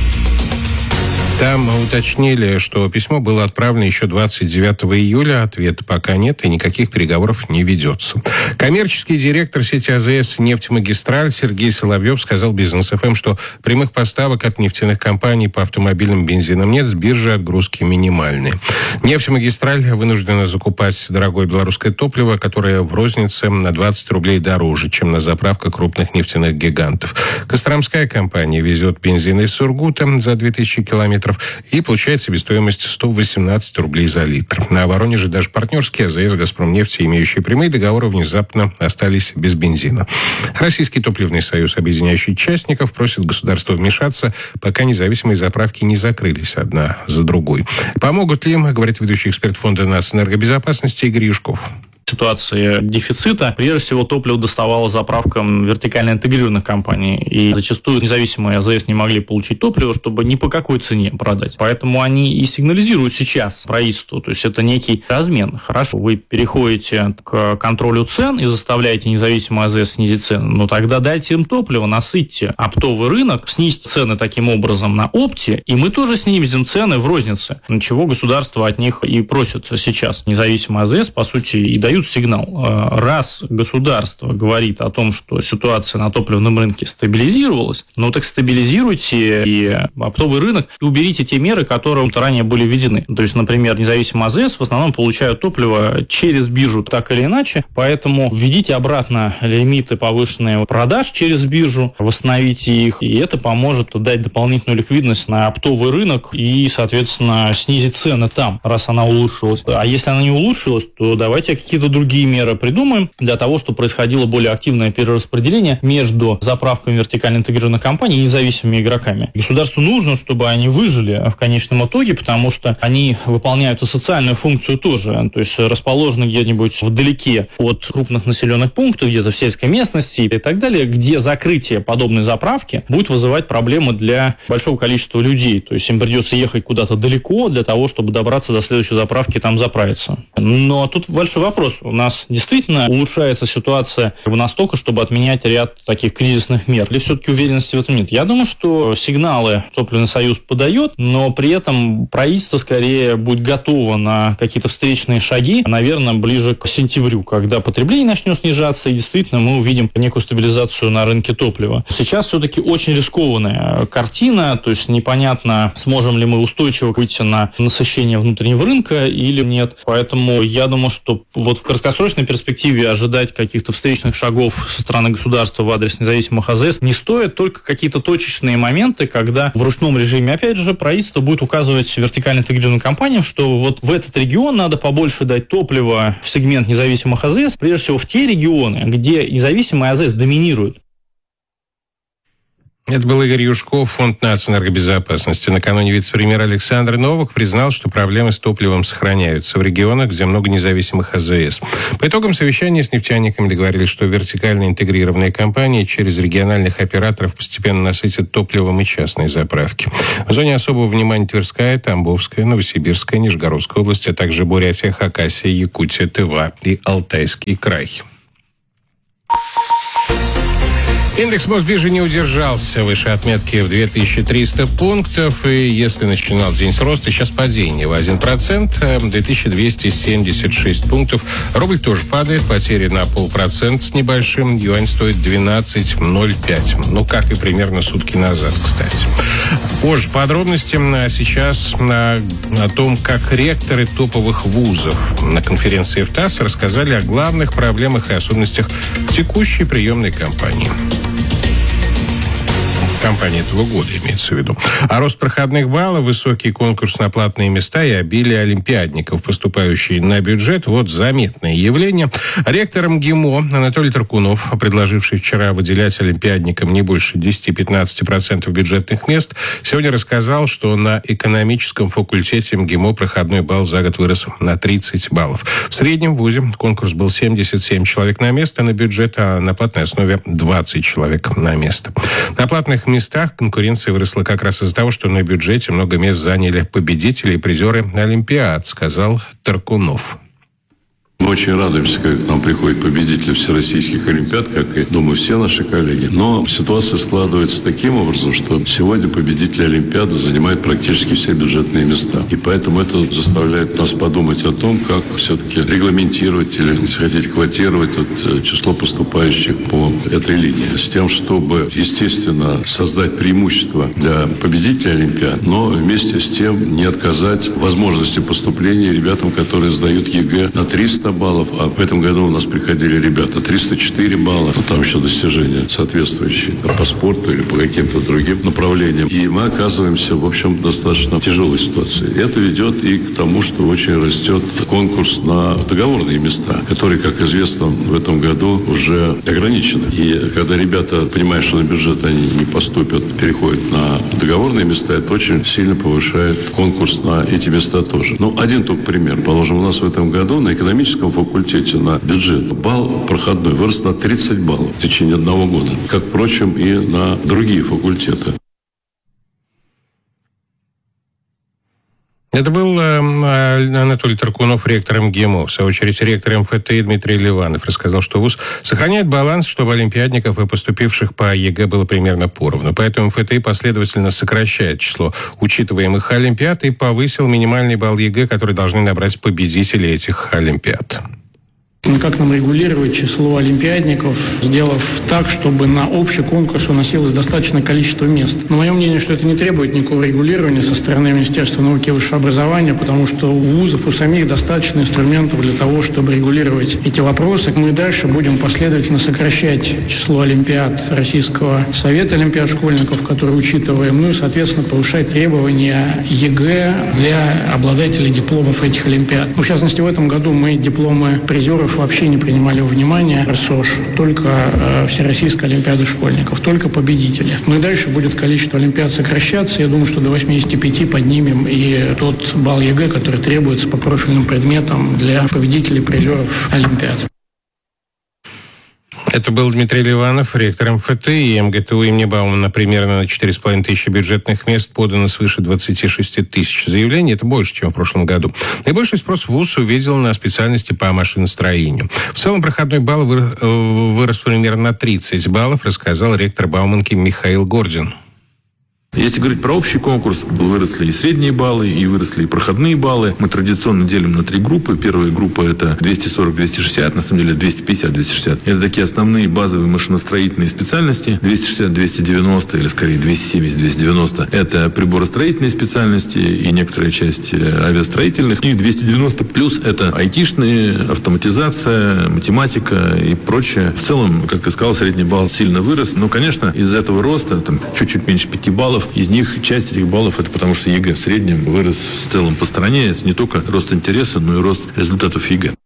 Там уточнили, что письмо было отправлено еще двадцать девятого июля. Ответа пока нет и никаких переговоров не ведется. Коммерческий директор сети а зэ эс «Нефтьмагистраль» Сергей Соловьев сказал Бизнес эф эм, что прямых поставок от нефтяных компаний по автомобильным бензинам нет, с биржи отгрузки минимальные. «Нефтьмагистраль» вынуждена закупать дорогое белорусское топливо, которое в рознице на двадцать рублей дороже, чем на заправках крупных нефтяных гигантов. Костромская компания везет бензин из Сургута за две тысячи километров и получает себестоимость сто восемнадцать рублей за литр. На Воронеже даже партнерские а зэ эс «Газпромнефть», имеющие прямые договоры, внезапно остались без бензина. Российский топливный союз, объединяющий частников, просит государства вмешаться, пока независимые заправки не закрылись одна за другой. Помогут ли им, говорит ведущий эксперт фонда нацэнергобезопасности Игорь Юшков. Ситуации дефицита, прежде всего, топливо доставало заправкам вертикально интегрированных компаний. И зачастую независимые а зэ эс не могли получить топливо, чтобы ни по какой цене продать. Поэтому они и сигнализируют сейчас правительству. То есть это некий размен. Хорошо, вы переходите к контролю цен и заставляете независимые а зэ эс снизить цены. Но тогда дайте им топливо, насытьте оптовый рынок, снизьте цены таким образом на опте, и мы тоже снизим цены в рознице. Чего государство от них и просит сейчас. Независимые а зэ эс, по сути, и дают сигнал. Раз государство говорит о том, что ситуация на топливном рынке стабилизировалась, ну так стабилизируйте и оптовый рынок и уберите те меры, которые ранее были введены. То есть, например, независимые а зэ эс в основном получают топливо через биржу так или иначе, поэтому введите обратно лимиты повышенные продаж через биржу, восстановите их, и это поможет дать дополнительную ликвидность на оптовый рынок и, соответственно, снизить цены там, раз она улучшилась. А если она не улучшилась, то давайте какие-то другие меры придумаем для того, чтобы происходило более активное перераспределение между заправками вертикально интегрированных компаний и независимыми игроками. Государству нужно, чтобы они выжили в конечном итоге, потому что они выполняют и социальную функцию тоже, то есть расположены где-нибудь вдалеке от крупных населенных пунктов, где-то в сельской местности и так далее, где закрытие подобной заправки будет вызывать проблемы для большого количества людей. То есть им придется ехать куда-то далеко для того, чтобы добраться до следующей заправки и там заправиться. Но тут большой вопрос. вопрос. У нас действительно улучшается ситуация настолько, чтобы отменять ряд таких кризисных мер? Или все-таки уверенности в этом нет? Я думаю, что сигналы Топливный союз подает, но при этом правительство скорее будет готово на какие-то встречные шаги, наверное, ближе к сентябрю, когда потребление начнет снижаться, и действительно мы увидим некую стабилизацию на рынке топлива. Сейчас все-таки очень рискованная картина, то есть непонятно, сможем ли мы устойчиво выйти на насыщение внутреннего рынка или нет. Поэтому я думаю, что вот в краткосрочной перспективе ожидать каких-то встречных шагов со стороны государства в адрес независимых АЗС не стоит, только какие-то точечные моменты, когда в ручном режиме, опять же, правительство будет указывать вертикально интегрированным компаниям, что вот в этот регион надо побольше дать топлива в сегмент независимых АЗС, прежде всего в те регионы, где независимые АЗС доминируют. Это был Игорь Юшков, Фонд нацэнергобезопасности. Накануне вице-премьер Александр Новак признал, что проблемы с топливом сохраняются в регионах, где много независимых АЗС. По итогам совещания с нефтяниками договорились, что вертикально интегрированные компании через региональных операторов постепенно насытят топливом и частные заправки. В зоне особого внимания Тверская, Тамбовская, Новосибирская, Нижегородская область, а также Бурятия, Хакасия, Якутия, Тыва и Алтайский край. Индекс Мосбиржи не удержался выше отметки в две тысячи триста пунктов, и если начинал день с роста, сейчас падение в один процент, две тысячи двести семьдесят шесть пунктов. Рубль тоже падает, потери на полпроцента с небольшим, юань стоит двенадцать ноль пять. Ну, как и примерно сутки назад, кстати. Позже подробности, а сейчас о том, как ректоры топовых вузов на конференции в ТАСС рассказали о главных проблемах и особенностях текущей приемной кампании. Компании этого года, имеется в виду. А рост проходных баллов, высокий конкурс на платные места и обилие олимпиадников, поступающие на бюджет, вот заметное явление. Ректор МГИМО Анатолий Таркунов, предложивший вчера выделять олимпиадникам не больше десять-пятнадцать процентов бюджетных мест, сегодня рассказал, что на экономическом факультете МГИМО проходной балл за год вырос на тридцать баллов. В среднем в вузе конкурс был семьдесят семь человек на место на бюджет, а на платной основе двадцать человек на место. На платных местах конкуренция выросла как раз из-за того, что на бюджете много мест заняли победители и призеры Олимпиад, сказал Таркунов. Мы очень радуемся, когда к нам приходят победители всероссийских олимпиад, как и, думаю, все наши коллеги. Но ситуация складывается таким образом, что сегодня победители олимпиады занимают практически все бюджетные места. И поэтому это заставляет нас подумать о том, как все-таки регламентировать или, если хотите, квотировать вот, число поступающих по этой линии. С тем, чтобы, естественно, создать преимущество для победителей олимпиад, но вместе с тем не отказать возможности поступления ребятам, которые сдают ЕГЭ на триста баллов, а в этом году у нас приходили ребята триста четыре балла, ну, там еще достижения соответствующие по спорту или по каким-то другим направлениям. И мы оказываемся, в общем, в достаточно тяжелой ситуации. Это ведет и к тому, что очень растет конкурс на договорные места, который, как известно, в этом году уже ограничен. И когда ребята понимают, что на бюджет они не поступят, переходят на договорные места, это очень сильно повышает конкурс на эти места тоже. Ну, один только пример. Положим, у нас в этом году на экономическом факультете на бюджет балл проходной вырос на тридцать баллов в течение одного года, как, впрочем, и на другие факультеты. Это был э, Анатолий Таркунов, ректор МГИМО. В свою очередь, ректор МФТИ Дмитрий Ливанов рассказал, что вуз сохраняет баланс, чтобы олимпиадников и поступивших по ЕГЭ было примерно поровну. Поэтому МФТИ последовательно сокращает число учитываемых олимпиад и повысил минимальный балл ЕГЭ, который должны набрать победители этих олимпиад. Как нам регулировать число олимпиадников, сделав так, чтобы на общий конкурс выносилось достаточное количество мест? Но мое мнение, что это не требует никакого регулирования со стороны Министерства науки и высшего образования, потому что у вузов, у самих достаточно инструментов для того, чтобы регулировать эти вопросы. Мы дальше будем последовательно сокращать число олимпиад Российского совета олимпиад школьников, которые учитываем, ну и, соответственно, повышать требования ЕГЭ для обладателей дипломов этих олимпиад. Ну, в частности, в этом году мы дипломы призеров вообще не принимали во внимание РСОШ, только э, Всероссийская олимпиада школьников, только победители. Ну и дальше будет количество олимпиад сокращаться. Я думаю, что до восьмидесяти пяти поднимем и тот балл ЕГЭ, который требуется по профильным предметам для победителей призеров олимпиад. Это был Дмитрий Ливанов, ректор эм эф тэ и МГТУ имени Баумана. Примерно на четыре с половиной тысячи бюджетных мест подано свыше двадцати шести тысяч заявлений. Это больше, чем в прошлом году. Наибольший спрос вуз увидел на специальности по машиностроению. В целом проходной балл вырос примерно на тридцать баллов, рассказал ректор Бауманки Михаил Гордин. Если говорить про общий конкурс, выросли и средние баллы, и выросли и проходные баллы. Мы традиционно делим на три группы. Первая группа – это двести сорок - двести шестьдесят, на самом деле двести пятьдесят - двести шестьдесят. Это такие основные базовые машиностроительные специальности. двести шестьдесят - двести девяносто, или скорее двести семьдесят - двести девяносто – это приборостроительные специальности и некоторая часть авиастроительных. И двести девяносто плюс – это айтишные, автоматизация, математика и прочее. В целом, как я сказал, средний балл сильно вырос. Но, конечно, из-за этого роста, там, чуть-чуть меньше пяти баллов, из них часть этих баллов это потому, что ЕГЭ в среднем вырос в целом по стране. Это не только рост интереса, но и рост результатов ЕГЭ.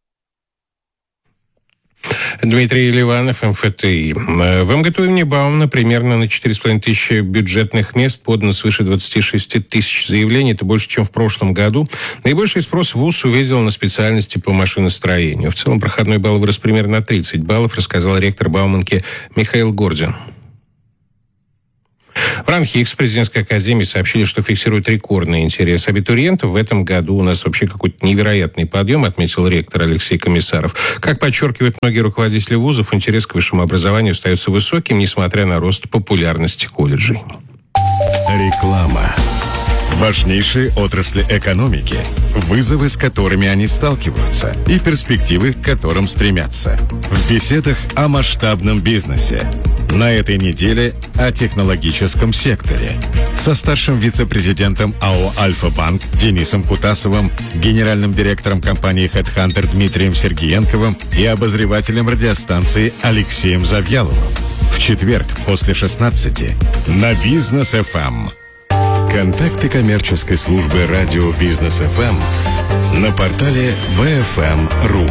Дмитрий Ливанов, эм эф тэ. В МГТУ имени Баумана примерно на четыре с половиной тысячи бюджетных мест подано свыше двадцати шести тысяч заявлений. Это больше, чем в прошлом году. Наибольший спрос вуз увидел на специальности по машиностроению. В целом проходной балл вырос примерно на тридцать баллов, рассказал ректор Бауманки Михаил Гордин. В РАНХИКС президентской академии сообщили, что фиксируют рекордный интерес абитуриентов. В этом году у нас вообще какой-то невероятный подъем, отметил ректор Алексей Комиссаров. Как подчеркивают многие руководители вузов, интерес к высшему образованию остается высоким, несмотря на рост популярности колледжей. Реклама. Важнейшие отрасли экономики, вызовы, с которыми они сталкиваются, и перспективы, к которым стремятся. В беседах о масштабном бизнесе. На этой неделе о технологическом секторе. Со старшим вице-президентом АО «Альфа-Банк» Денисом Кутасовым, генеральным директором компании HeadHunter Дмитрием Сергеенковым и обозревателем радиостанции Алексеем Завьяловым. В четверг после шестнадцати на Бизнес эф эм. Контакты коммерческой службы радио Бизнес эф эм на портале би эф эм точка ру.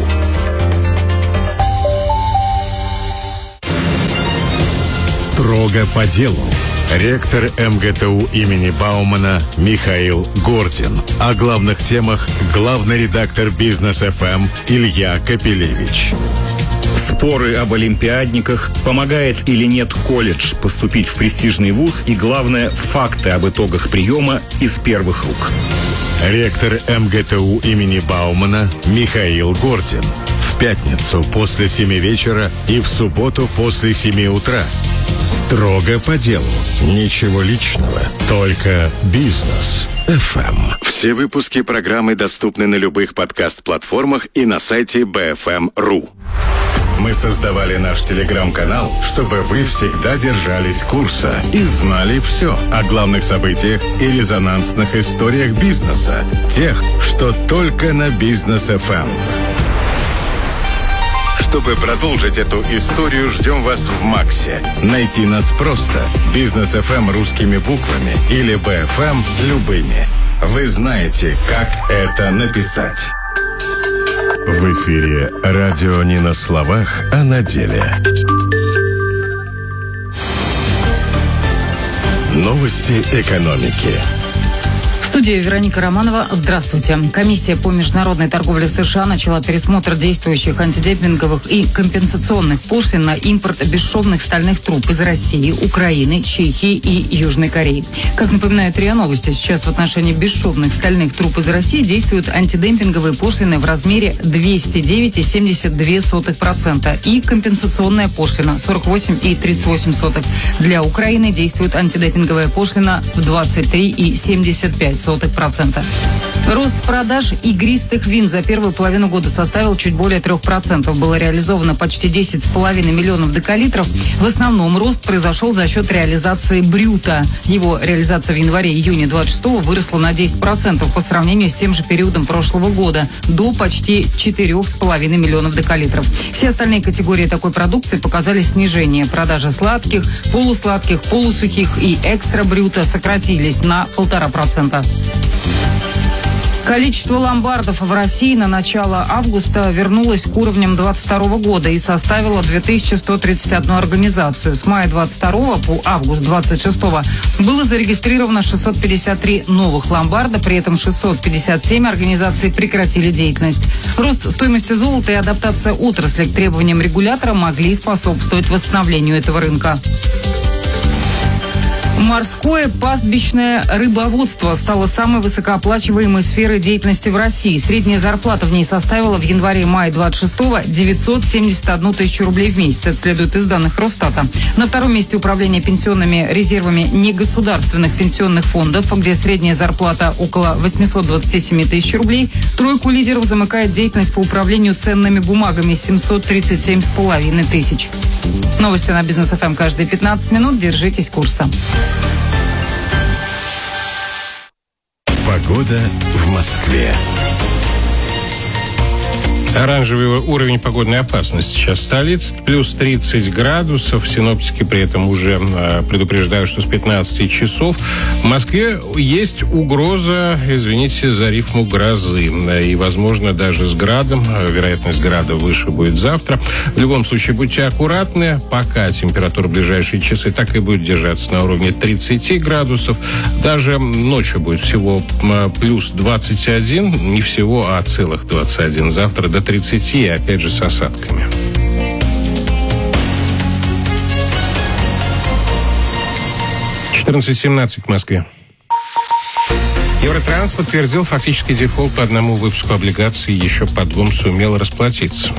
Строго по делу. Ректор МГТУ имени Баумана Михаил Гордин. О главных темах главный редактор Бизнес эф эм Илья Капелевич. Споры об олимпиадниках, помогает или нет колледж поступить в престижный вуз и, главное, факты об итогах приема из первых рук. Ректор МГТУ имени Баумана Михаил Гордин. В пятницу после семи вечера и в субботу после семи утра. Строго по делу. Ничего личного, только Бизнес эф эм. Все выпуски программы доступны на любых подкаст-платформах и на сайте би эф эм точка ру. Мы создавали наш телеграм-канал, чтобы вы всегда держались курса и знали все о главных событиях и резонансных историях бизнеса. Тех, что только на Бизнес эф эм. Чтобы продолжить эту историю, ждем вас в Максе. Найти нас просто. Бизнес эф эм русскими буквами или би эф эм любыми. Вы знаете, как это написать. В эфире радио не на словах, а на деле. Новости экономики. В студии Вероника Романова. Здравствуйте. Комиссия по международной торговле США начала пересмотр действующих антидемпинговых и компенсационных пошлин на импорт бесшовных стальных труб из России, Украины, Чехии и Южной Кореи. Как напоминает РИА Новости, сейчас в отношении бесшовных стальных труб из России действуют антидемпинговые пошлины в размере двести девять целых семьдесят две сотых процента и компенсационная пошлина сорок восемь целых тридцать восемь сотых процента. Для Украины действует антидемпинговая пошлина в двадцать три целых семьдесят пять сотых процента. Рост продаж игристых вин за первую половину года составил чуть более трех процентов. Было реализовано почти десять с половиной миллионов декалитров. В основном рост произошел за счет реализации брюта. Его реализация в январе-июне двадцать шестого выросла на десять процентов по сравнению с тем же периодом прошлого года, до почти четырех с половиной миллионов декалитров. Все остальные категории такой продукции показали снижение. Продажи сладких, полусладких, полусухих и экстра брюта сократились на полтора процента. Количество ломбардов в России на начало августа вернулось к уровням двадцать второго года и составило две тысячи сто тридцать одну организацию. С мая двадцать второго по август двадцать шестого было зарегистрировано шестьсот пятьдесят три новых ломбарда, при этом шестьсот пятьдесят семь организаций прекратили деятельность. Рост стоимости золота и адаптация отрасли к требованиям регулятора могли способствовать восстановлению этого рынка. Морское пастбищное рыбоводство стало самой высокооплачиваемой сферой деятельности в России. Средняя зарплата в ней составила в январе-мае двадцать шестого девятьсот семьдесят одну тысячу рублей в месяц. Это следует из данных Росстата. На втором месте управление пенсионными резервами негосударственных пенсионных фондов, где средняя зарплата около восемьсот двадцать семь тысяч рублей. Тройку лидеров замыкает деятельность по управлению ценными бумагами семьсот тридцать семь с половиной тысяч. Новости на Бизнес эф эм каждые пятнадцать минут. Держитесь курса. Погода в Москве. Оранжевый уровень погодной опасности сейчас в столице. Плюс тридцать градусов. Синоптики при этом уже э, предупреждают, что с пятнадцати часов в Москве есть угроза, извините за рифму, грозы. И, возможно, даже с градом. Вероятность града выше будет завтра. В любом случае, будьте аккуратны. Пока температура в ближайшие часы так и будет держаться на уровне тридцати градусов. Даже ночью будет всего плюс двадцать один. Не всего, а целых двадцать один. Завтра до тридцати, и опять же с осадками. четырнадцать семнадцать в Москве. Евротранс подтвердил фактический дефолт по одному выпуску облигаций, еще по двум сумел расплатиться.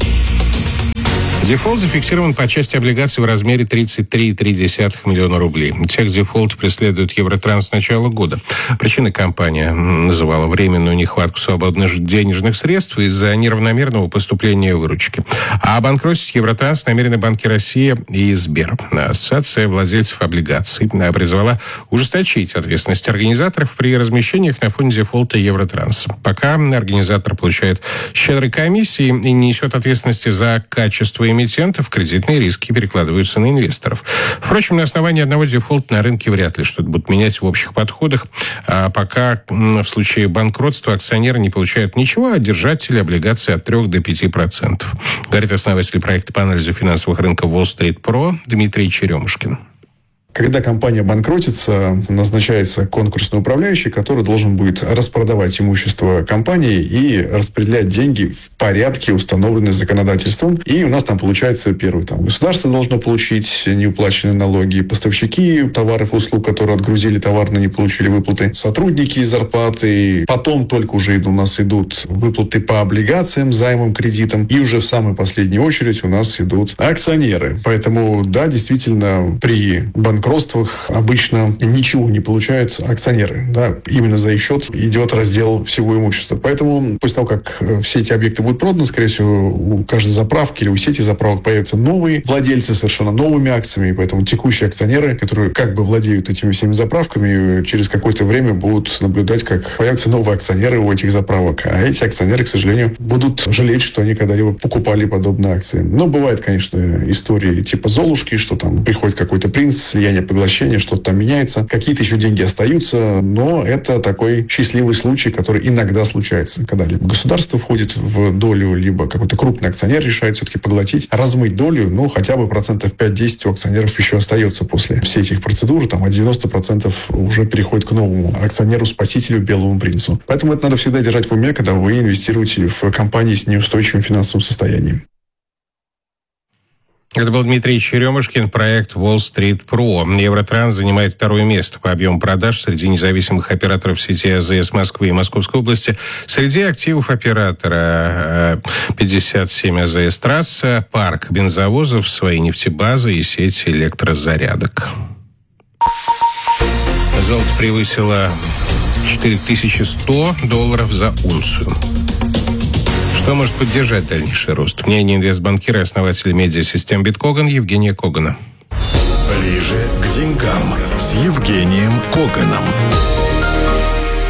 Дефолт зафиксирован по части облигаций в размере тридцать три целых три десятых миллиона рублей. Техдефолт преследует Евротранс с начала года. Причиной компания называла временную нехватку свободных денежных средств из-за неравномерного поступления выручки. А обанкротить Евротранс намерены Банки России и Сбер. Ассоциация владельцев облигаций призвала ужесточить ответственность организаторов при размещениях на фоне дефолта Евротранс. Пока организатор получает щедрые комиссии и не несет ответственности за качество эмитентов, кредитные риски перекладываются на инвесторов. Впрочем, на основании одного дефолта на рынке вряд ли что-то будут менять в общих подходах, а пока в случае банкротства акционеры не получают ничего, а держатели облигаций от трёх до пяти процентов. Говорит основатель проекта по анализу финансовых рынков Wall Street Pro Дмитрий Черемушкин. Когда компания банкротится, назначается конкурсный управляющий, который должен будет распродавать имущество компании и распределять деньги в порядке, установленном законодательством. И у нас там получается первый. Там, государство должно получить неуплаченные налоги, поставщики товаров и услуг, которые отгрузили товар, но не получили выплаты, сотрудники зарплаты. Потом только уже у нас идут выплаты по облигациям, займам, кредитам. И уже в самой последней очередь у нас идут акционеры. Поэтому, да, действительно, при банкротстве банкротствах обычно ничего не получают акционеры. Да, именно за их счет идет раздел всего имущества. Поэтому после того, как все эти объекты будут проданы, скорее всего, у каждой заправки или у сети заправок появятся новые владельцы совершенно новыми акциями. И поэтому текущие акционеры, которые как бы владеют этими всеми заправками, через какое-то время будут наблюдать, как появятся новые акционеры у этих заправок. А эти акционеры, к сожалению, будут жалеть, что они когда-либо покупали подобные акции. Но бывает, конечно, истории типа Золушки, что там приходит какой-то принц, слияние, поглощение, что-то там меняется. Какие-то еще деньги остаются, но это такой счастливый случай, который иногда случается, когда либо государство входит в долю, либо какой-то крупный акционер решает все-таки поглотить, размыть долю, ну, хотя бы процентов пять-десять у акционеров еще остается после всех этих процедур, там, а девяносто процентов уже переходит к новому акционеру-спасителю, белому принцу. Поэтому это надо всегда держать в уме, когда вы инвестируете в компании с неустойчивым финансовым состоянием. Это был Дмитрий Черемушкин, проект Wall Street Pro. Евротранс занимает второе место по объему продаж среди независимых операторов сети АЗС Москвы и Московской области. Среди активов оператора пятьдесят семь АЗС трасса, парк бензовозов, свои нефтебазы и сеть электрозарядок. Золото превысило четыре тысячи сто долларов за унцию. Что может поддержать дальнейший рост? Мнение инвестбанкира и основателя медиасистем Биткоган Евгения Когана. Ближе к деньгам с Евгением Коганом.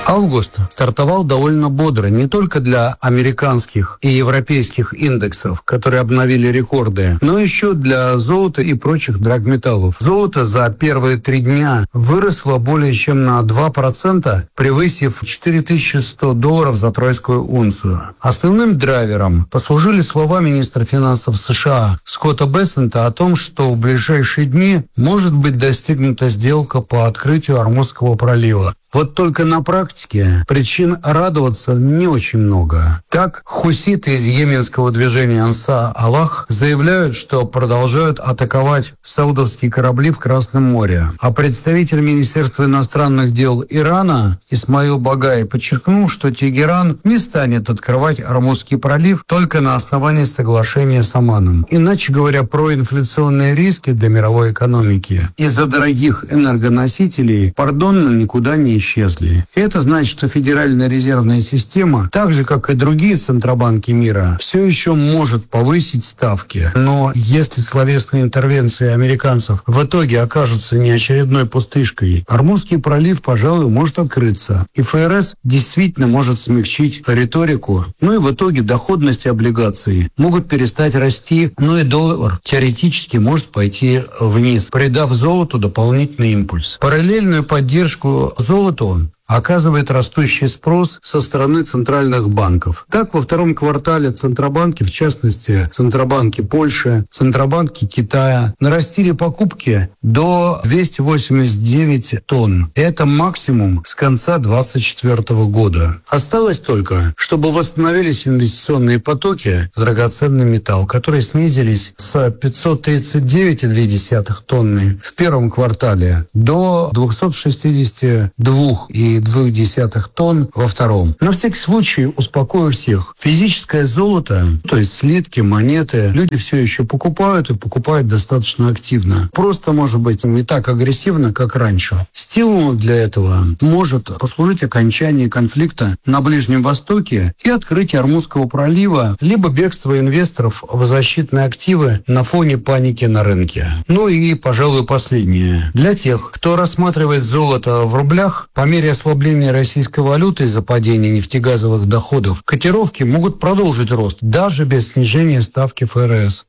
Август стартовал довольно бодро не только для американских и европейских индексов, которые обновили рекорды, но еще для золота и прочих драгметаллов. Золото за первые три дня выросло более чем на два процента, превысив четыре тысячи сто долларов за тройскую унцию. Основным драйвером послужили слова министра финансов США Скотта Бессента о том, что в ближайшие дни может быть достигнута сделка по открытию Ормузского пролива. Вот только на практике причин радоваться не очень много. Так, хуситы из йеменского движения Ансар Аллах заявляют, что продолжают атаковать саудовские корабли в Красном море. А представитель Министерства иностранных дел Ирана Исмаил Багай подчеркнул, что Тегеран не станет открывать Ормузский пролив только на основании соглашения с Оманом. Иначе говоря, проинфляционные риски для мировой экономики из-за дорогих энергоносителей, пардонно, никуда не исчезли. И это значит, что Федеральная резервная система, так же, как и другие центробанки мира, все еще может повысить ставки. Но если словесные интервенции американцев в итоге окажутся не очередной пустышкой, Ормузский пролив, пожалуй, может открыться. И ФРС действительно может смягчить риторику. Ну и в итоге доходности облигаций могут перестать расти, но и доллар теоретически может пойти вниз, придав золоту дополнительный импульс. Параллельную поддержку золота оказывает растущий спрос со стороны центральных банков. Так, во втором квартале центробанки, в частности, центробанки Польши, центробанки Китая, нарастили покупки до двухсот восьмидесяти девяти тонн. Это максимум с конца двадцать четвёртого года. Осталось только, чтобы восстановились инвестиционные потоки в драгоценный металл, которые снизились с пятисот тридцати девяти целых двух десятых тонны в первом квартале до двухсот шестидесяти двух целых двух десятых тонн во втором. На всякий случай успокою всех. Физическое золото, то есть слитки, монеты, люди все еще покупают и покупают достаточно активно. Просто, может быть, не так агрессивно, как раньше. Стимулом для этого может послужить окончание конфликта на Ближнем Востоке и открытие Ормузского пролива, либо бегство инвесторов в защитные активы на фоне паники на рынке. Ну и, пожалуй, последнее. Для тех, кто рассматривает золото в рублях, по мере ослабления российской валюты из-за падения нефтегазовых доходов, котировки могут продолжить рост, даже без снижения ставки ФРС.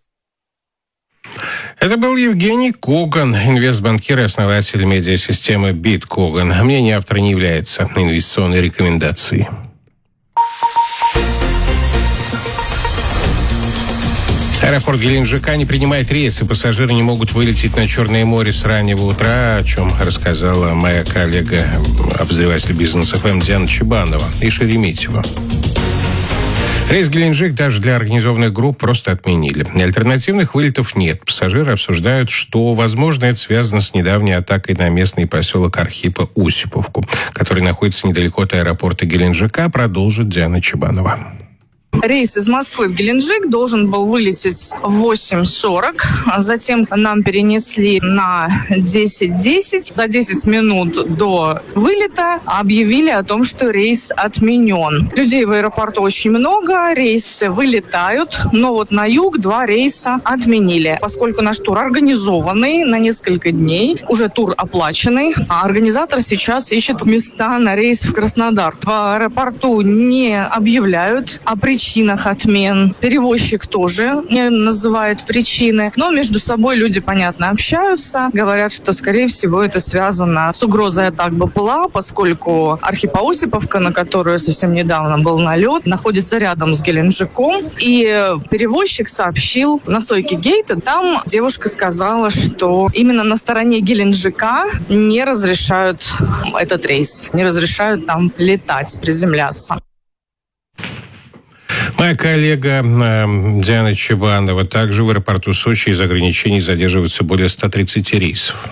Это был Евгений Коган, инвестбанкир и основатель медиасистемы BitCogan. Мнение автора не является инвестиционной рекомендацией. Аэропорт Геленджика не принимает рейсы. Пассажиры не могут вылететь на Черное море с раннего утра, о чем рассказала моя коллега, обозреватель бизнес эф эм Диана Чебанова и Шереметьево. Рейс Геленджик даже для организованных групп просто отменили. Альтернативных вылетов нет. Пассажиры обсуждают, что, возможно, это связано с недавней атакой на местный поселок Архипа-Усиповку, который находится недалеко от аэропорта Геленджика, продолжит Диана Чебанова. Рейс из Москвы в Геленджик должен был вылететь в восемь сорок. Затем нам перенесли на десять десять. За десять минут до вылета объявили о том, что рейс отменен. Людей в аэропорту очень много, рейсы вылетают, но вот на юг два рейса отменили. Поскольку наш тур организованный на несколько дней, уже тур оплаченный, а организатор сейчас ищет места на рейс в Краснодар. В аэропорту не объявляют о причинах причинах отмен. Перевозчик тоже не называет причины. Но между собой люди, понятно, общаются. Говорят, что, скорее всего, это связано с угрозой атак БПЛА, поскольку Архипа-Осиповка, на которую совсем недавно был налет, находится рядом с Геленджиком. И перевозчик сообщил на стойке гейта, там девушка сказала, что именно на стороне Геленджика не разрешают этот рейс, не разрешают там летать, приземляться. Моя коллега э, Диана Чебанова. Также в аэропорту Сочи из ограничений задерживаются более ста тридцати рейсов.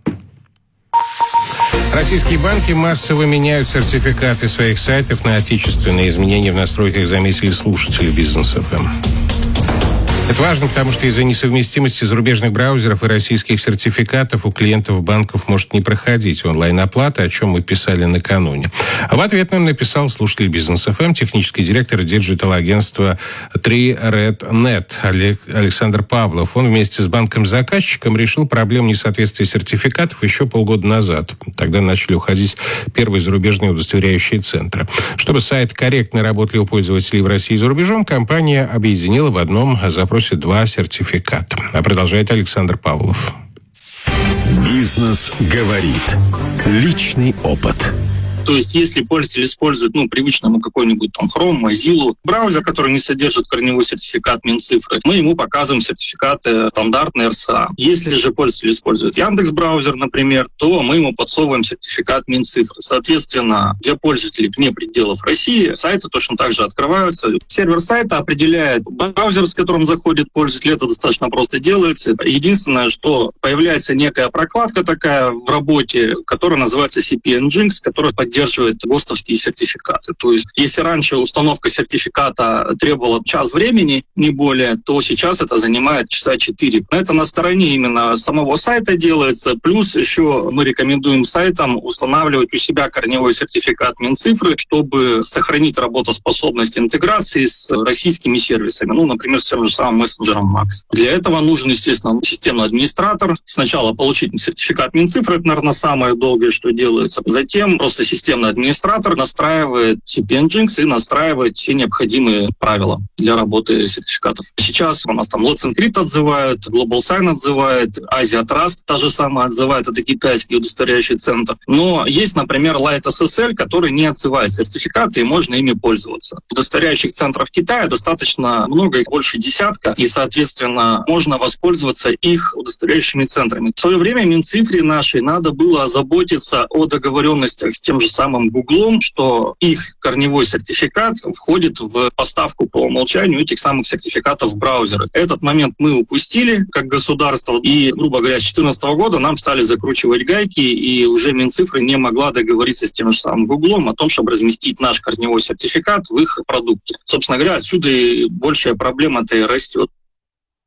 Российские банки массово меняют сертификаты своих сайтов на отечественные. Изменения в настройках заметили слушатели бизнес эф эм. Это важно, потому что из-за несовместимости зарубежных браузеров и российских сертификатов у клиентов банков может не проходить онлайн-оплата, о чем мы писали накануне. А в ответ нам написал слушатель Бизнес эф эм, технический директор диджитал-агентства три ред нет Александр Павлов. Он вместе с банком-заказчиком решил проблему несоответствия сертификатов еще полгода назад. Тогда начали уходить первые зарубежные удостоверяющие центры. Чтобы сайт корректно работали у пользователей в России и за рубежом, компания объединила в одном запросе два сертификата. А продолжает Александр Павлов. Бизнес говорит. Личный опыт. То есть, если пользователь использует, ну, привычно ему какой-нибудь там Chrome, Mozilla, браузер, который не содержит корневой сертификат Минцифры, мы ему показываем сертификаты стандартные эр эс а. Если же пользователь использует Яндекс.Браузер, например, то мы ему подсовываем сертификат Минцифры. Соответственно, для пользователей вне пределов России сайты точно так же открываются. Сервер сайта определяет браузер, с которым заходит пользователь. Это достаточно просто делается. Единственное, что появляется некая прокладка такая в работе, которая называется си пи эн Jinx, которая поддерживает поддерживает ГОСТовские сертификаты. То есть, если раньше установка сертификата требовала час времени, не более, то сейчас это занимает часа четыре. Это на стороне именно самого сайта делается. Плюс еще мы рекомендуем сайтам устанавливать у себя корневой сертификат Минцифры, чтобы сохранить работоспособность интеграции с российскими сервисами. Ну, например, с тем же самым мессенджером Макс. Для этого нужен, естественно, системный администратор. Сначала получить сертификат Минцифры, это, наверное, самое долгое, что делается. Затем просто системный администратор настраивает си пи эн Jinx и настраивает все необходимые правила для работы сертификатов. Сейчас у нас там Let's Encrypt отзывают, Global Sign отзывает, Asia Trust та же самая отзывает, это китайский удостоверяющий центр. Но есть, например, Light эс эс эл, который не отзывает сертификаты, и можно ими пользоваться. Удостоверяющих центров Китая достаточно много, их больше десятка, и, соответственно, можно воспользоваться их удостоверяющими центрами. В свое время Минцифре нашей надо было заботиться о договоренностях с тем же самым Гуглом, что их корневой сертификат входит в поставку по умолчанию этих самых сертификатов в браузеры. Этот момент мы упустили как государство, и, грубо говоря, с две тысячи четырнадцатого года нам стали закручивать гайки, и уже Минцифры не могла договориться с тем же самым Гуглом о том, чтобы разместить наш корневой сертификат в их продукте. Собственно говоря, отсюда и большая проблема-то и растет.